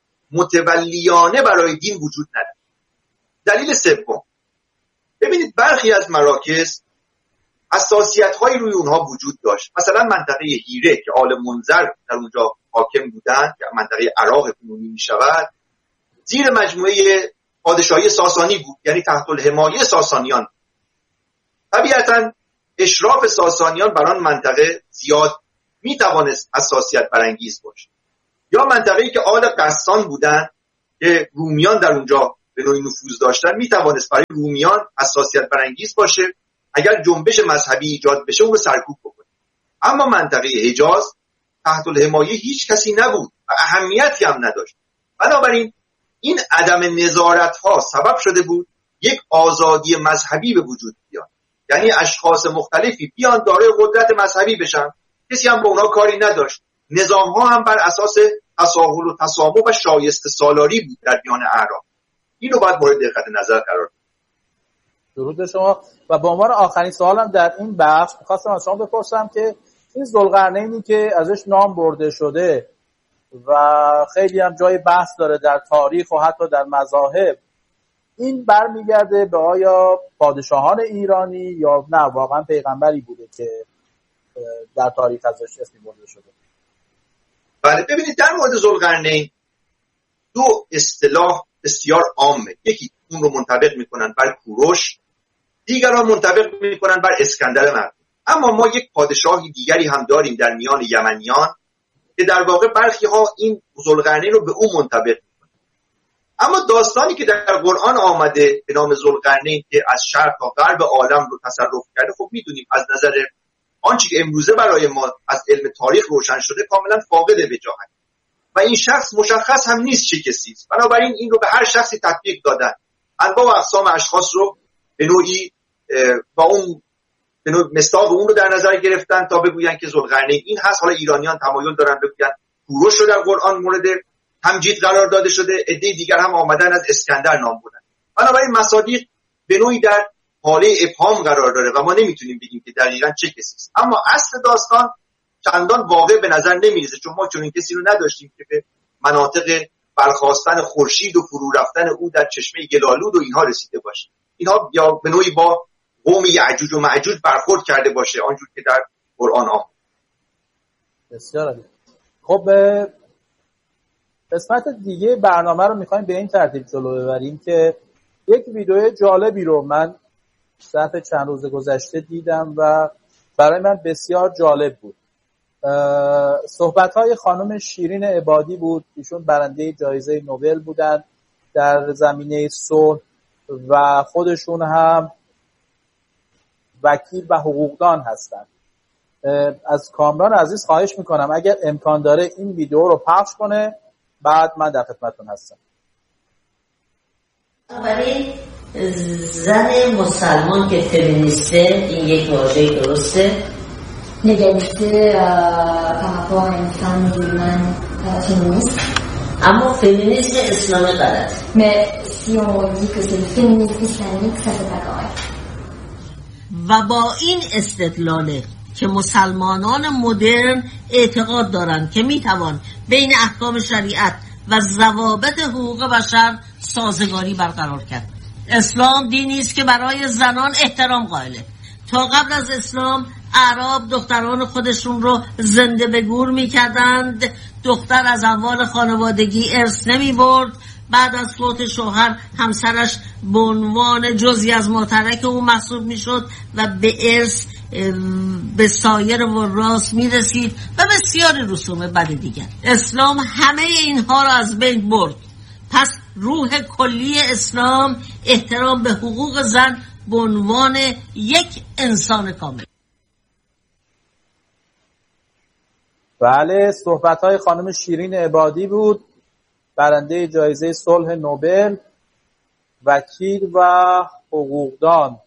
متولیانه برای دین وجود نداره. دلیل سوم، ببینید برخی از مراکز حساسیت‌هایی روی اونها وجود داشت. مثلا منطقه حیره که آل منذر در اونجا حاکم بودند، که منطقه عراق کنونی می‌شود، زیر مجموعه پادشاهی ساسانی بود، یعنی تحت الحمایه ساسانیان. طبیعتاً اشراف ساسانیان بر آن منطقه زیاد میتوانست حساسیت برانگیز باشه. یا منطقه‌ای که آل غسان بودن که رومیان در اونجا به نوعی نفوذ داشتن، میتوانست برای رومیان حساسیت برانگیز باشه، اگر جنبش مذهبی ایجاد بشه اون رو سرکوب بکنه. اما منطقه حجاز تحت الحمایه هیچ کسی نبود و اهمیتی هم نداشت. بنابراین این عدم نظارت ها سبب شده بود یک آزادی مذهبی به وجود بیاد، یعنی اشخاص مختلفی بیان دارای قدرت مذهبی بشن، کسی هم با اونا کاری نداشت. نظام ها هم بر اساس تساهل و تسامح و شایسته سالاری بود در میان اعراب. اینو باید مورد دقت نظر قرار بدیم. درود به شما. و به عنوان آخرین سوالم در این بخش می‌خواستم از شما بپرسم که این ذوالقرنینی که ازش نام برده شده و خیلی هم جای بحث داره در تاریخ و حتی در مذاهب، این برمیگرده به آیا پادشاهان ایرانی یا نه واقعا پیغمبری بوده که در تاریخ ازش اسمی برده شده؟ بله، ببینید در مورد ذوالقرنین دو اصطلاح بسیار عامه. یکی اون رو منطبق میکنن بر کوروش، دیگران منطبق میکنن بر اسکندر مقدونی. اما ما یک پادشاهی دیگری هم داریم در میان یمنیان که در واقع برخی ها این ذوالقرنین رو به اون منطبق میکنن. اما داستانی که در قرآن آمده به نام ذوالقرنین که از شرق تا غرب عالم رو تصرف کرده، خب میدونیم از نظر آنچه که امروزه برای ما از علم تاریخ روشن شده کاملا فاقد وجاهت و این شخص مشخص هم نیست چه کسی است. بنابراین این رو به هر شخصی تطبیق دادن، انواع و اقسام اشخاص رو به نوعی با اون به نوع مصداق اون رو در نظر گرفتن تا بگوین که ذوالقرنین این هست. حالا ایرانیان تمایل دارن بگوین کوروش رو در قرآن مورد تمجید قرار داده شده، عده دیگر هم آمدن از اسکندر نام بردن. بنابراین مصادیق به نوعی در حاله ابهام قرار داره و ما نمیتونیم بگیم که دقیقاً چه کسی است. اما اصل داستان چندان واقع به نظر نمیرسه، چون ما چنین کسی رو نداشتیم که به مناطق برخاستن خورشید و فرو رفتن او در چشمه گلالود و اینها رسیده باشه. اینها یا به نوعی با قوم یعجوج و معجوج برخورد کرده باشه آنجور که در قرآن آمده. بسیار عالی. خب قسمت دیگه برنامه رو میخوایم به این ترتیب جلو ببریم که یک ویدیو جالبی رو من صرف چند روز گذشته دیدم و برای من بسیار جالب بود. صحبت‌های خانم شیرین عبادی بود. ایشون برنده جایزه نوبل بودن در زمینه صلح و خودشون هم وکیل و حقوقدان هستند. از کامران عزیز خواهش میکنم اگر امکان داره این ویدیو رو پخش کنه، بعد من در خدمتتون هستم. برای زن مسلمان که فمینیسته، این یک واژه درسته؟ l'égalité par rapport à une femme musulmane féministe. اما فمینیسم اسلامی غلط. Mais si on dit que c'est le féminisme islamique, ça c'est pas correct. و با این استدلاله که مسلمانان مدرن اعتقاد دارند که میتوان بین احکام شریعت و ضوابط حقوق بشر سازگاری برقرار کرد. اسلام دینی است که برای زنان احترام قائله. تا قبل از اسلام اعراب دختران خودشون رو زنده به گور میکردند. دختر از اموال خانوادگی ارث نمی برد. بعد از فوت شوهر همسرش به عنوان جزئی از ماترک او محسوب میشد و به ارث به سایر وراث میرسید و بسیاری رسوم بد دیگر. اسلام همه اینها را از بین برد. پس روح کلی اسلام احترام به حقوق زن به عنوان یک انسان کامل. بله، صحبت‌های خانم شیرین عبادی بود، برنده جایزه صلح نوبل، وکیل و حقوقدان.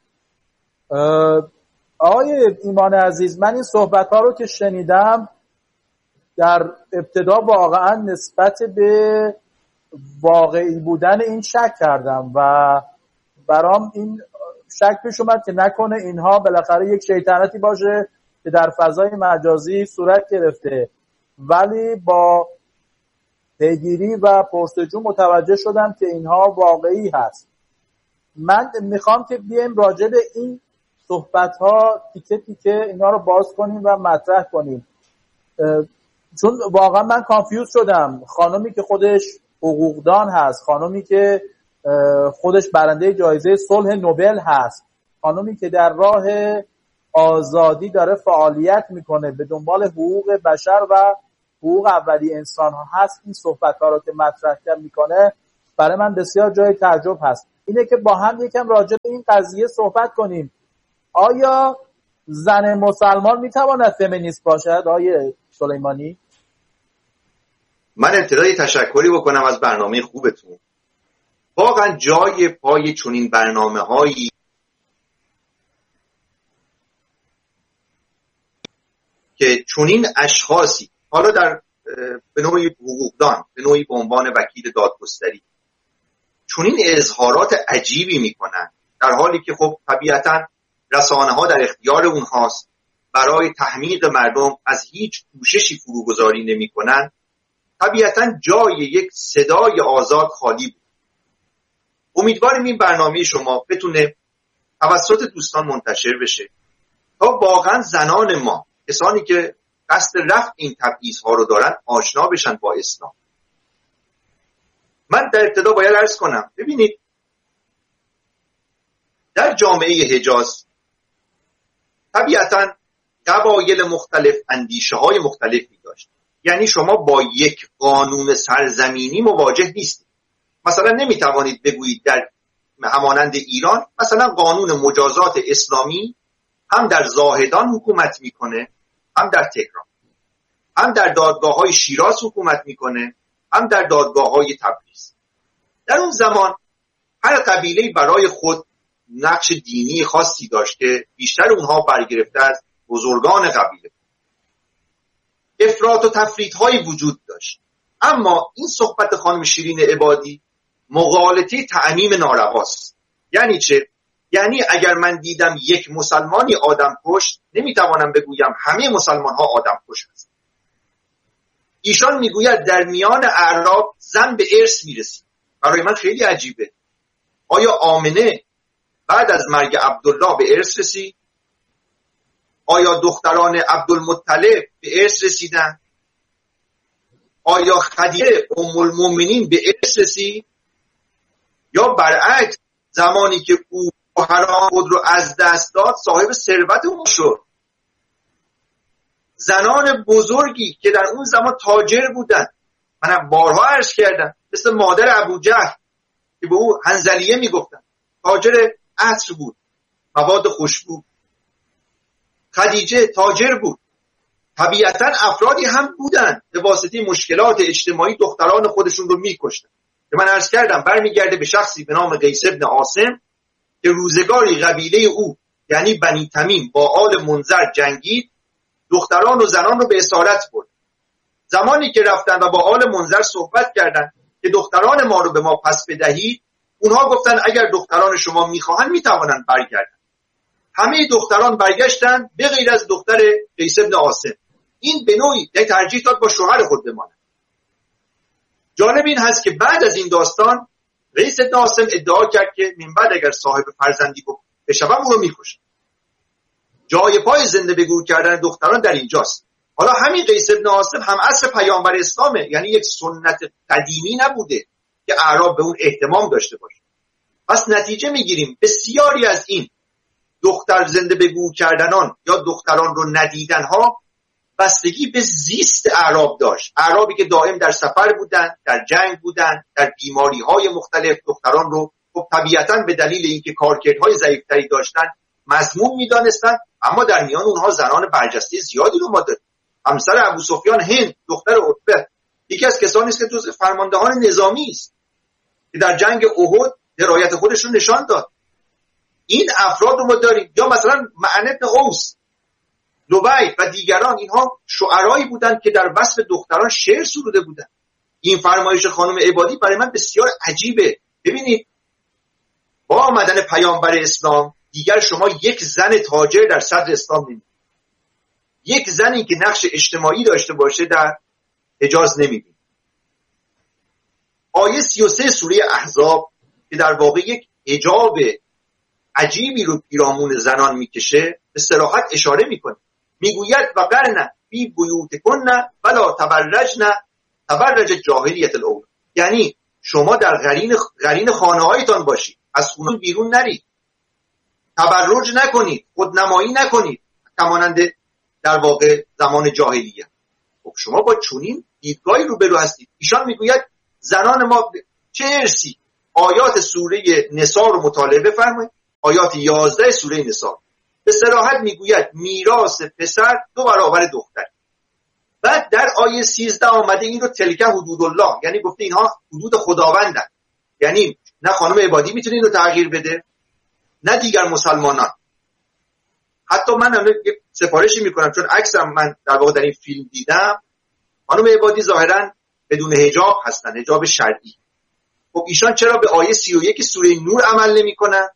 آقای ایمان عزیز، من این صحبت‌ها رو که شنیدم در ابتدا واقعا نسبت به واقعی بودن این شک کردم و برام این شک پیش اومد که نکنه اینها بالاخره یک شیطنتی باشه که در فضای مجازی صورت گرفته. ولی با پیگیری و پرسجو متوجه شدم که اینها واقعی هست. من میخوام که بیایم راجع به این صحبت‌ها تیکه تیکه اینا رو باز کنیم و مطرح کنیم، چون واقعا من کانفیوز شدم. خانمی که خودش حقوقدان هست، خانمی که خودش برنده جایزه صلح نوبل هست، خانمی که در راه آزادی داره فعالیت میکنه، به دنبال حقوق بشر و حقوق اولیه انسان ها هست، این صحبت ها رو که مطرح میکنه برای من بسیار جای تعجب هست. اینه که با هم یکم راجع به این قضیه صحبت کنیم. آیا زن مسلمان میتواند فمینیست باشد آقای سلیمانی؟ من ابتدای تشکری بکنم از برنامه خوبتون. واقعا جای پای چنین برنامه‌هایی که چنین اشخاصی، حالا در به نوعی حقوقدان، به نوعی به عنوان وکیل دادگستری، چنین اظهارات عجیبی میکنن، در حالی که خب طبیعتا رسانه‌ها در اختیار اونهاست، برای تحمیق مردم از هیچ کوششی فروگذاری نمیکنن. طبیعتا جای یک صدای آزاد خالی بود. امیدواریم این برنامه شما بتونه توسط دوستان منتشر بشه تا واقعا زنان ما، کسانی که قصد رفع این تبعیض‌ها رو دارن، آشنا بشن با اسلام. من در ابتدا باید عرض کنم، ببینید در جامعه حجاز طبیعتا قبایل مختلف اندیشه‌های مختلفی داشت. یعنی شما با یک قانون سرزمینی مواجه نیستید. مثلا نمیتوانید بگویید در همانند ایران مثلا قانون مجازات اسلامی هم در زاهدان حکومت میکنه، هم در تهران، هم در دادگاه‌های شیراز حکومت میکنه، هم در دادگاه‌های تبریز. در اون زمان هر قبیله برای خود نقش دینی خاصی داشت که بیشتر اونها برگرفته از بزرگان قبیله. افراط و تفریط‌های وجود داشت. اما این صحبت خانم شیرین عبادی مغالطه تعمیم نارواست. یعنی چه؟ یعنی اگر من دیدم یک مسلمانی آدم کشت، نمیتوانم بگویم همه مسلمان ها آدم کش هست. ایشان میگوید در میان اعراب زن به ارث میرسید. برای من خیلی عجیبه. آیا آمنه بعد از مرگ عبدالله به ارث رسید؟ آیا دختران عبدالمطلب به ارث رسیدن؟ آیا خدیجه ام المؤمنین به ارث رسید؟ یا برعکس زمانی که او حرام خود رو از دست داد صاحب ثروت اون شد؟ زنان بزرگی که در اون زمان تاجر بودن، منم بارها عرض کردم، مثل مادر ابوجهل که به او حنظلیه میگفتن، تاجر عطر بود، مواد خوشبو. خدیجه تاجر بود. طبیعتا افرادی هم بودن به واسطه مشکلات اجتماعی دختران خودشون رو میکشتن که من عرض کردم برمیگرده به شخصی به نام قیس ابن عاصم که روزگاری قبیله او یعنی بنی تمیم با آل منذر جنگید، دختران و زنان رو به اسارت برد. زمانی که رفتن و با آل منذر صحبت کردن که دختران ما رو به ما پس بدهید، اونها گفتن اگر دختران شما میخواهن میتوانن برگردن. همه دختران برگشتن به غیر از دختر قیس ابن عاصم. این به نوعی ترجیح داد با شوهر خود بماند. جالب این هست که بعد از این داستان قیس ابن عاصم ادعا کرد که من بعد اگر صاحب فرزندی بشوم او رو میکشم. جای پای زنده به گور کردن دختران در اینجاست. حالا همین قیس ابن عاصم هم عصر پیامبر اسلامه، یعنی یک سنت قدیمی نبوده که اعراب به اون اهتمام داشته باشه. پس نتیجه میگیریم بسیاری از این دختر زنده به گور کردنان یا دختران رو ندیدن ها بستگی به زیست اعراب داشت. اعرابی که دائم در سفر بودن، در جنگ بودن، در بیماری های مختلف دختران رو خب طبیعتاً به دلیل اینکه کارکردهای ضعیفتری داشتن مذموم میدانستن، اما در میان اونها زنان برجسته زیادی رو ما داریم. همسر ابو سفیان هند دختر عتبه یکی از کسانی است که جزو فرماندهان نظامی است که در جنگ احد درایت خودش رو نشان داد. این افراد رو ما داریم. یا مثلا معن بن اوس، لبید و دیگران، اینها شعرایی بودند که در وصف دختران شعر سروده بودند. این فرمایش خانم عبادی برای من بسیار عجیبه. ببینید با آمدن پیامبر اسلام دیگر شما یک زن تاجر در صدر اسلام نمی‌بینید. یک زنی که نقش اجتماعی داشته باشه در حجاز نمی‌بینید. آیه 33 سوره احزاب که در واقع یک حجاب عجیبی رو پیرامون زنان میکشه به صراحت اشاره میکنه. میگوید و قرن فی بیوتکن ولا تبرجن تبرج جاهلیت الاول. یعنی شما در قرین خانه هایتان باشید، از خونه بیرون نرید، تبرج نکنید، خودنمایی نکنید، کمانند در واقع زمان جاهلیه. خب شما با چنین دیدگاهی روبرو هستید. ایشان میگوید زنان ما چه ارثی؟ آیات سوره نساء رو مطالعه بفرمایید، آیات 11 سوره نساء به صراحت میگوید میراث پسر 2 برابر دختر. بعد در آیه 13 آمده این رو تلک حدود الله، یعنی گفته اینها حدود خداوندن، یعنی نه خانم عبادی میتونه این رو تغییر بده نه دیگر مسلمانان. حتی من سفارشی میکنم، چون عکسم من در واقع در این فیلم دیدم، خانم عبادی ظاهرا بدون حجاب هستن، حجاب شرعی. خب ایشان چرا به آیه 31 سوره نور عمل نمیکنن؟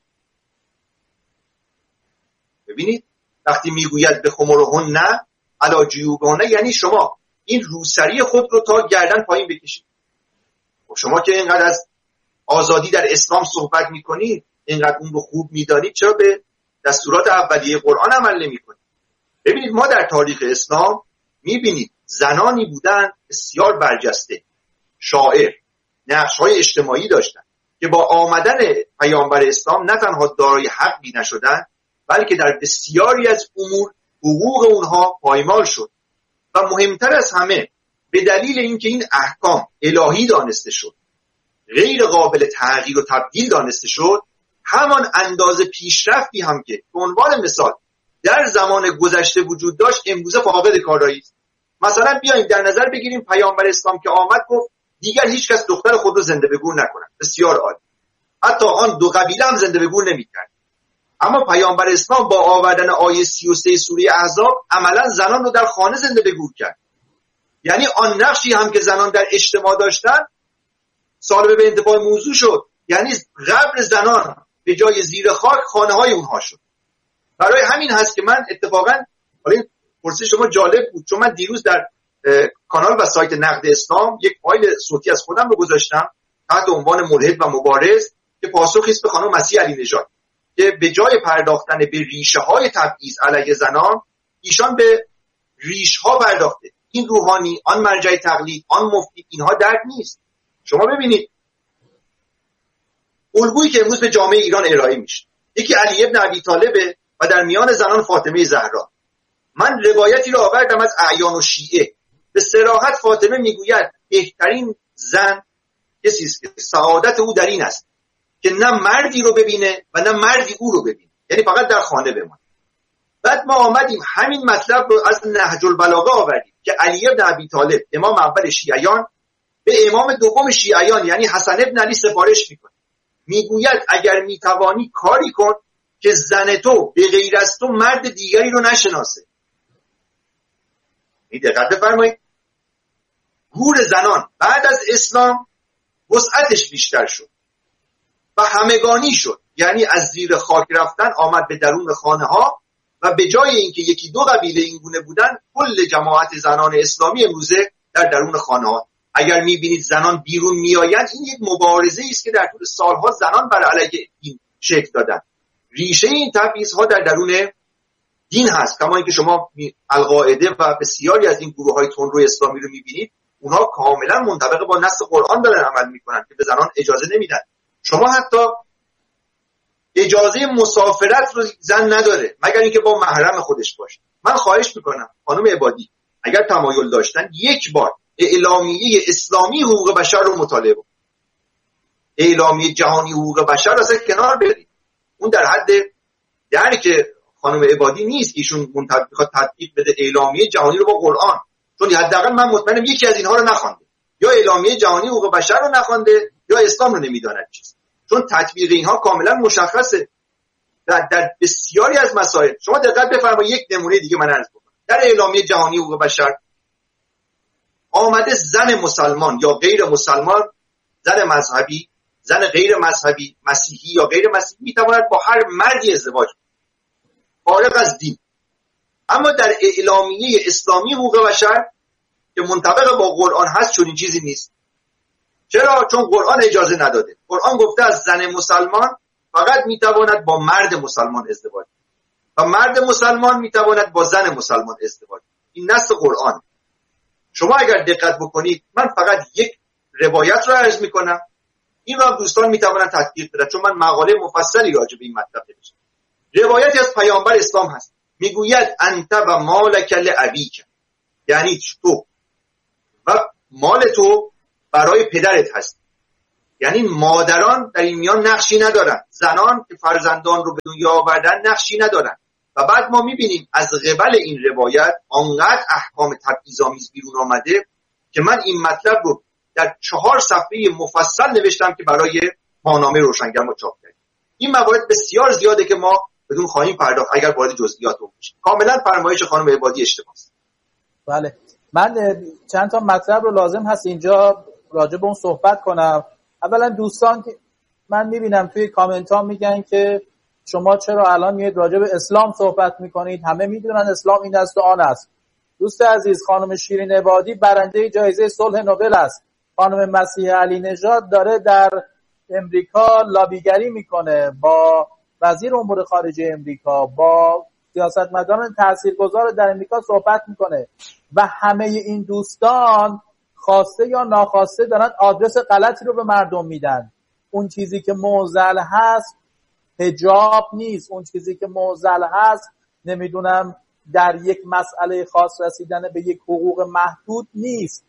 ببینید وقتی میگوید به خمرهن علی جیوبهن، یعنی شما این روسری خود رو تا گردن پایین بکشید. خب شما که اینقدر از آزادی در اسلام صحبت میکنید، اینقدر اون رو خوب میدانید، چرا به دستورات اولیه قرآن عمل نمیکنید؟ ببینید ما در تاریخ اسلام میبینید زنانی بودن بسیار برجسته، شاعر، نقش‌های اجتماعی داشتن که با آمدن پیامبر اسلام نه تنها دارای حقی نشدن، بلکه در بسیاری از امور حقوق اونها پایمال شد و مهمتر از همه به دلیل اینکه این احکام الهی دانسته شد، غیر قابل تغییر و تبدیل دانسته شد، همان اندازه پیشرفتی هم که به عنوان مثال در زمان گذشته وجود داشت امروزه فاقد کارایی است. مثلا بیاییم در نظر بگیریم پیامبر اسلام که آمد گفت دیگر هیچ کس دختر خود رو زنده به گور نکند. بسیار عالی. حتی آن 2 قبیله هم زنده به گور نمی‌کرد. اما پیامبر اسلام با آوردن آیه 33 سوره احزاب عملا زنان رو در خانه زنده به گور کرد. یعنی آن نقشی هم که زنان در اجتماع داشتن سالب به انتفاع موضوع شد. یعنی قبر زنان به جای زیر خاک خانه‌های اونها شد. برای همین هست که من اتفاقا حالا پرسش شما جالب بود، چون من دیروز در کانال و سایت نقد اسلام یک فایل صوتی از خودم رو گذاشتم تحت عنوان ملحد و مبارز که پاسخی است به خانم مسیح علی نژاد که به جای پرداختن به ریشه های تبعیض علیه زنان، ایشان به ریشه ها پرداخته. این روحانی، آن مرجع تقلید، آن مفتی، اینها درد نیست. شما ببینید الگویی که امروز به جامعه ایران ارائه میشه، یکی علی ابن ابی طالب و در میان زنان فاطمه زهرا. من روایتی رو آوردم از اعیان و شیعه. به صراحت فاطمه میگوید بهترین زن کسی است که سعادت او در این است که نه مردی رو ببینه و نه مردی او رو ببینه، یعنی فقط در خانه بمونه. بعد ما آمدیم همین مطلب رو از نهج البلاغه آوردیم که علی ابن ابی طالب امام اول شیعیان به امام دوم شیعیان یعنی حسن ابن علی سفارش میکنه، میگوید اگر میتوانی کاری کن که زن تو به غیر از تو مرد دیگری رو نشناسه. دقت بفرمایید، گور زنان بعد از اسلام وسعتش بیشتر شد و همگانی شد، یعنی از زیر خاک رفتن آمد به درون خانه ها و به جای اینکه 1-2 قبیله این گونه بودن، کل جماعت زنان اسلامی امروزه در درون خانه ها. اگر میبینید زنان بیرون میآیند، این یک مبارزه است که در طول سالها زنان بر علیه این شکل دادن. ریشه این تبعیض‌ها در درون دین هست، کما اینکه شما القاعده و بسیاری از این گروه‌های تندرو اسلامی رو می‌بینید، اونها کاملا منطبق با نص قرآن دارن عمل می‌کنن که به زنان اجازه نمیدن. شما حتی اجازه مسافرت رو زن نداره مگر اینکه با محرم خودش باشه. من خواهش می‌کنم خانم عبادی اگر تمایل داشتن یک بار اعلامیه اسلامی حقوق بشر رو مطالعه کنید. اعلامیه جهانی حقوق بشر اصلا کنار برید. اون در حد درک خانم عبادی نیست که ایشون میخواد تطبیق بده اعلامیه جهانی رو با قرآن، چون حداقل من مطمئنم یکی از اینها رو نخوانده، یا اعلامیه جهانی حقوق بشر رو نخوانده یا اسلام رو نمیداند چیست، چون تطبیق اینها کاملا مشخصه در بسیاری از مسائل. شما دقت بفرمایید، یک نمونه دیگه من عرض کنم. در اعلامیه جهانی حقوق بشر آمده زن مسلمان یا غیر مسلمان، زن مذهبی، زن غیر مذهبی، مسیحی یا غیر مسیحی میتواند با هر مردی ازدواج کنه فارغ از دین. اما در اعلامیه اسلامی حقوق بشر که منطبق با قرآن هست چنین چیزی نیست. چرا؟ چون قرآن اجازه نداده. قرآن گفته از زن مسلمان فقط میتواند با مرد مسلمان ازدواج و مرد مسلمان میتواند با زن مسلمان ازدواج. این نص قرآن. شما اگر دقت بکنید، من فقط یک روایت رو عرض میکنم، این را دوستان میتوانند تحقیق بدن، چون من مقاله مفصلی راجع به این مطلب نوشتم. روایتی از پیامبر اسلام هست، میگوید انت و مالک لابیک، یعنی تو و مال تو برای پدرت هست. یعنی مادران در این میان نقشی ندارن، زنان که فرزندان رو به دنیا آوردن نقشی ندارن. و بعد ما میبینیم از قبل این روایت آنقدر احکام تبعیض‌آمیز بیرون آمده که من این مطلب رو در 4 صفحه مفصل نوشتم که برای ماهنامه روشنگر ما چاپ کردیم. این موارد بسیار زیاده که ما بدون خواهیم پرداخت اگر وارد جزئیات بشیم. کاملا فرمایش خانم عبادی اشتباهه. بله، من چند تا مطلب رو لازم هست اینجا راجع به اون صحبت کنم. اولا دوستان که من میبینم توی کامنت ها میگن که شما چرا الان میاد راجع به اسلام صحبت میکنید، همه میدونن اسلام این است و آن است. دوست عزیز، خانم شیرین عبادی برنده جایزه صلح نوبل است. خانم مسیح علی نژاد داره در امریکا لابیگری میکنه با وزیر امور خارجه امریکا، با سیاستمداران تاثیرگذار در امریکا صحبت میکنه و همه این دوستان خواسته یا ناخواسته دارن آدرس غلطی رو به مردم میدن. اون چیزی که معضل هست حجاب نیست، اون چیزی که معضل هست نمیدونم در یک مسئله خاص رسیدن به یک حقوق محدود نیست.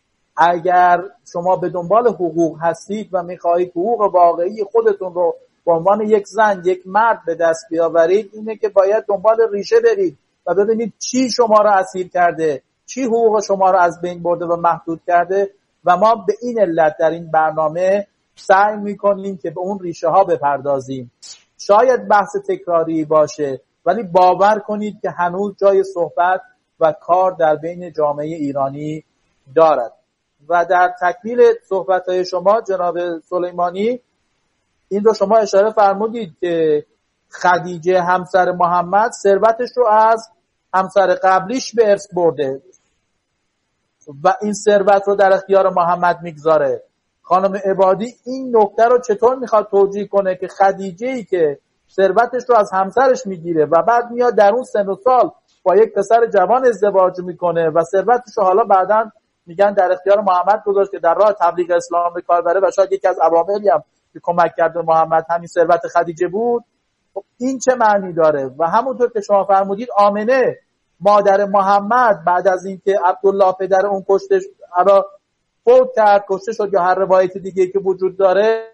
اگر شما به دنبال حقوق هستید و میخواهید حقوق واقعی خودتون رو به عنوان یک زن، یک مرد به دست بیاورید، اینه که باید دنبال ریشه برید و ببینید چی شما رو اسیر کرده، چی حقوق شما رو از بین برده و محدود کرده و ما به این علت در این برنامه سعی میکنیم که به اون ریشه ها بپردازیم. شاید بحث تکراری باشه ولی باور کنید که هنوز جای صحبت و کار در بین جامعه ایرانی دارد. و در تکمیل صحبت‌های شما جناب سلیمانی این رو شما اشاره فرمودید که خدیجه همسر محمد ثروتش رو از همسر قبلیش به ارث برده و این ثروت رو در اختیار محمد میگذاره. خانم عبادی این نکته رو چطور میخواد توجیه کنه که خدیجه‌ای که ثروتش رو از همسرش میگیره و بعد میاد در اون سن و سال با یک پسر جوان ازدواج میکنه و ثروتش رو حالا بعداً میگن در اختیار محمد گذاشت که در راه تبلیغ اسلام به کار بره و شاید یکی از عواملی هم که کمک کرد به محمد همین ثروت خدیجه بود. خب این چه معنی داره؟ و همونطور که شما فرمودید آمنه مادر محمد بعد از اینکه عبدالله پدر اون فوت کرد، کشته شد یا هر روایت دیگه که وجود داره،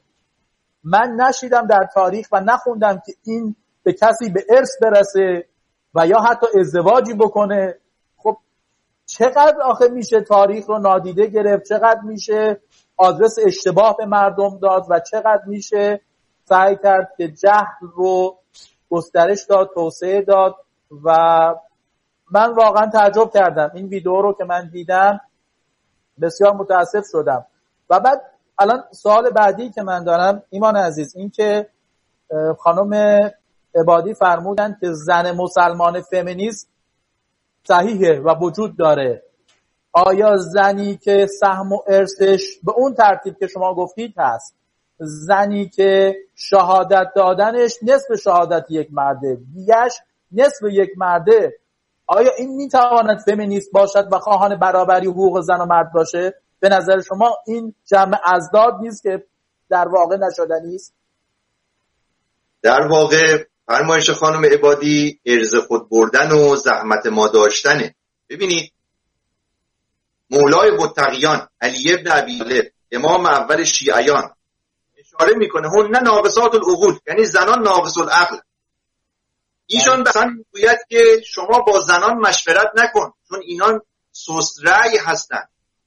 من نشیدم در تاریخ و نخوندم که این به کسی به ارث برسه و یا حتی ازدواجی بکنه. خب چقدر آخه میشه تاریخ رو نادیده گرفت، چقدر میشه آدرس اشتباه به مردم داد و چقدر میشه سعی کرد که جهل رو گسترش داد، توسعه داد. و من واقعا تعجب کردم این ویدیو رو که من دیدم، بسیار متاسف شدم. و بعد الان سوال بعدی که من دارم ایمان عزیز، این که خانم عبادی فرمودن که زن مسلمان فمینیست صحیحه و وجود داره. آیا زنی که سهم و ارثش به اون ترتیب که شما گفتید هست، زنی که شهادت دادنش نصف شهادت یک مرده، دیگه‌اش نصف یک مرده، آیا این میتواند فمینیست باشد و خواهان برابری حقوق زن و مرد باشه؟ به نظر شما این جمع ازداد نیست که در واقع نشدنی است؟ در واقع فرمایش خانم عبادی ارز خود بردن و زحمت ما داشتنه. ببینید مولای متقیان علی ابن ابی طالب امام اول شیعیان اشاره میکنه هن ناقصات العقول، یعنی زنان ناقص العقل. ایشان مثلا میگوید که شما با زنان مشورت نکن چون اینان سست رأی هستن،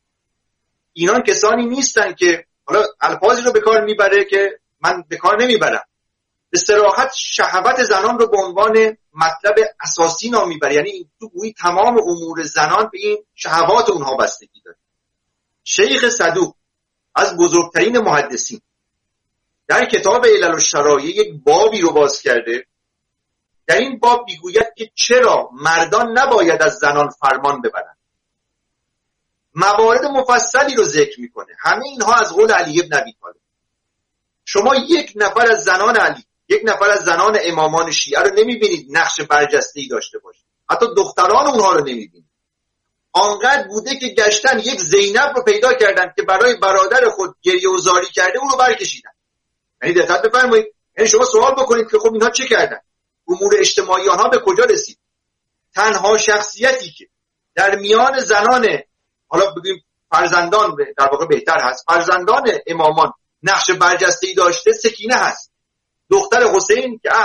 اینان کسانی نیستن که، حالا الفاظی رو به کار میبره که من به کار نمیبرم، به صراحت شهوت زنان رو به عنوان مطلب اساسی نام میبره، یعنی تو گویی تمام امور زنان به این شهوات اونها بستگی داره. شیخ صدوق از بزرگترین محدثین در کتاب علل الشرایع یک بابی رو باز کرده. در این باب میگوید که چرا مردان نباید از زنان فرمان ببرند. موارد مفصلی رو ذکر میکنه، همه اینها از قول علی ابن ابی طالب. شما یک نفر از زنان علی، یک نفر از زنان امامان شیعه رو نمیبینید نقش برجسته‌ای داشته باشه، حتی دختران اونها رو نمیبینید. آنقدر بوده که گشتن یک زینب رو پیدا کردن که برای برادر خود گریه و زاری کرده، اون رو برکشیدن. یعنی دقت بفرمایید، یعنی شما سوال بکنید که خب اینها چه کردن؟ امور اجتماعی آنها به کجا رسید؟ تنها شخصیتی که در میان زنان، حالا بگیم فرزندان در واقع بهتر هست، فرزندان امامان نقش برجسته‌ای داشته سکینه هست، دختر حسین که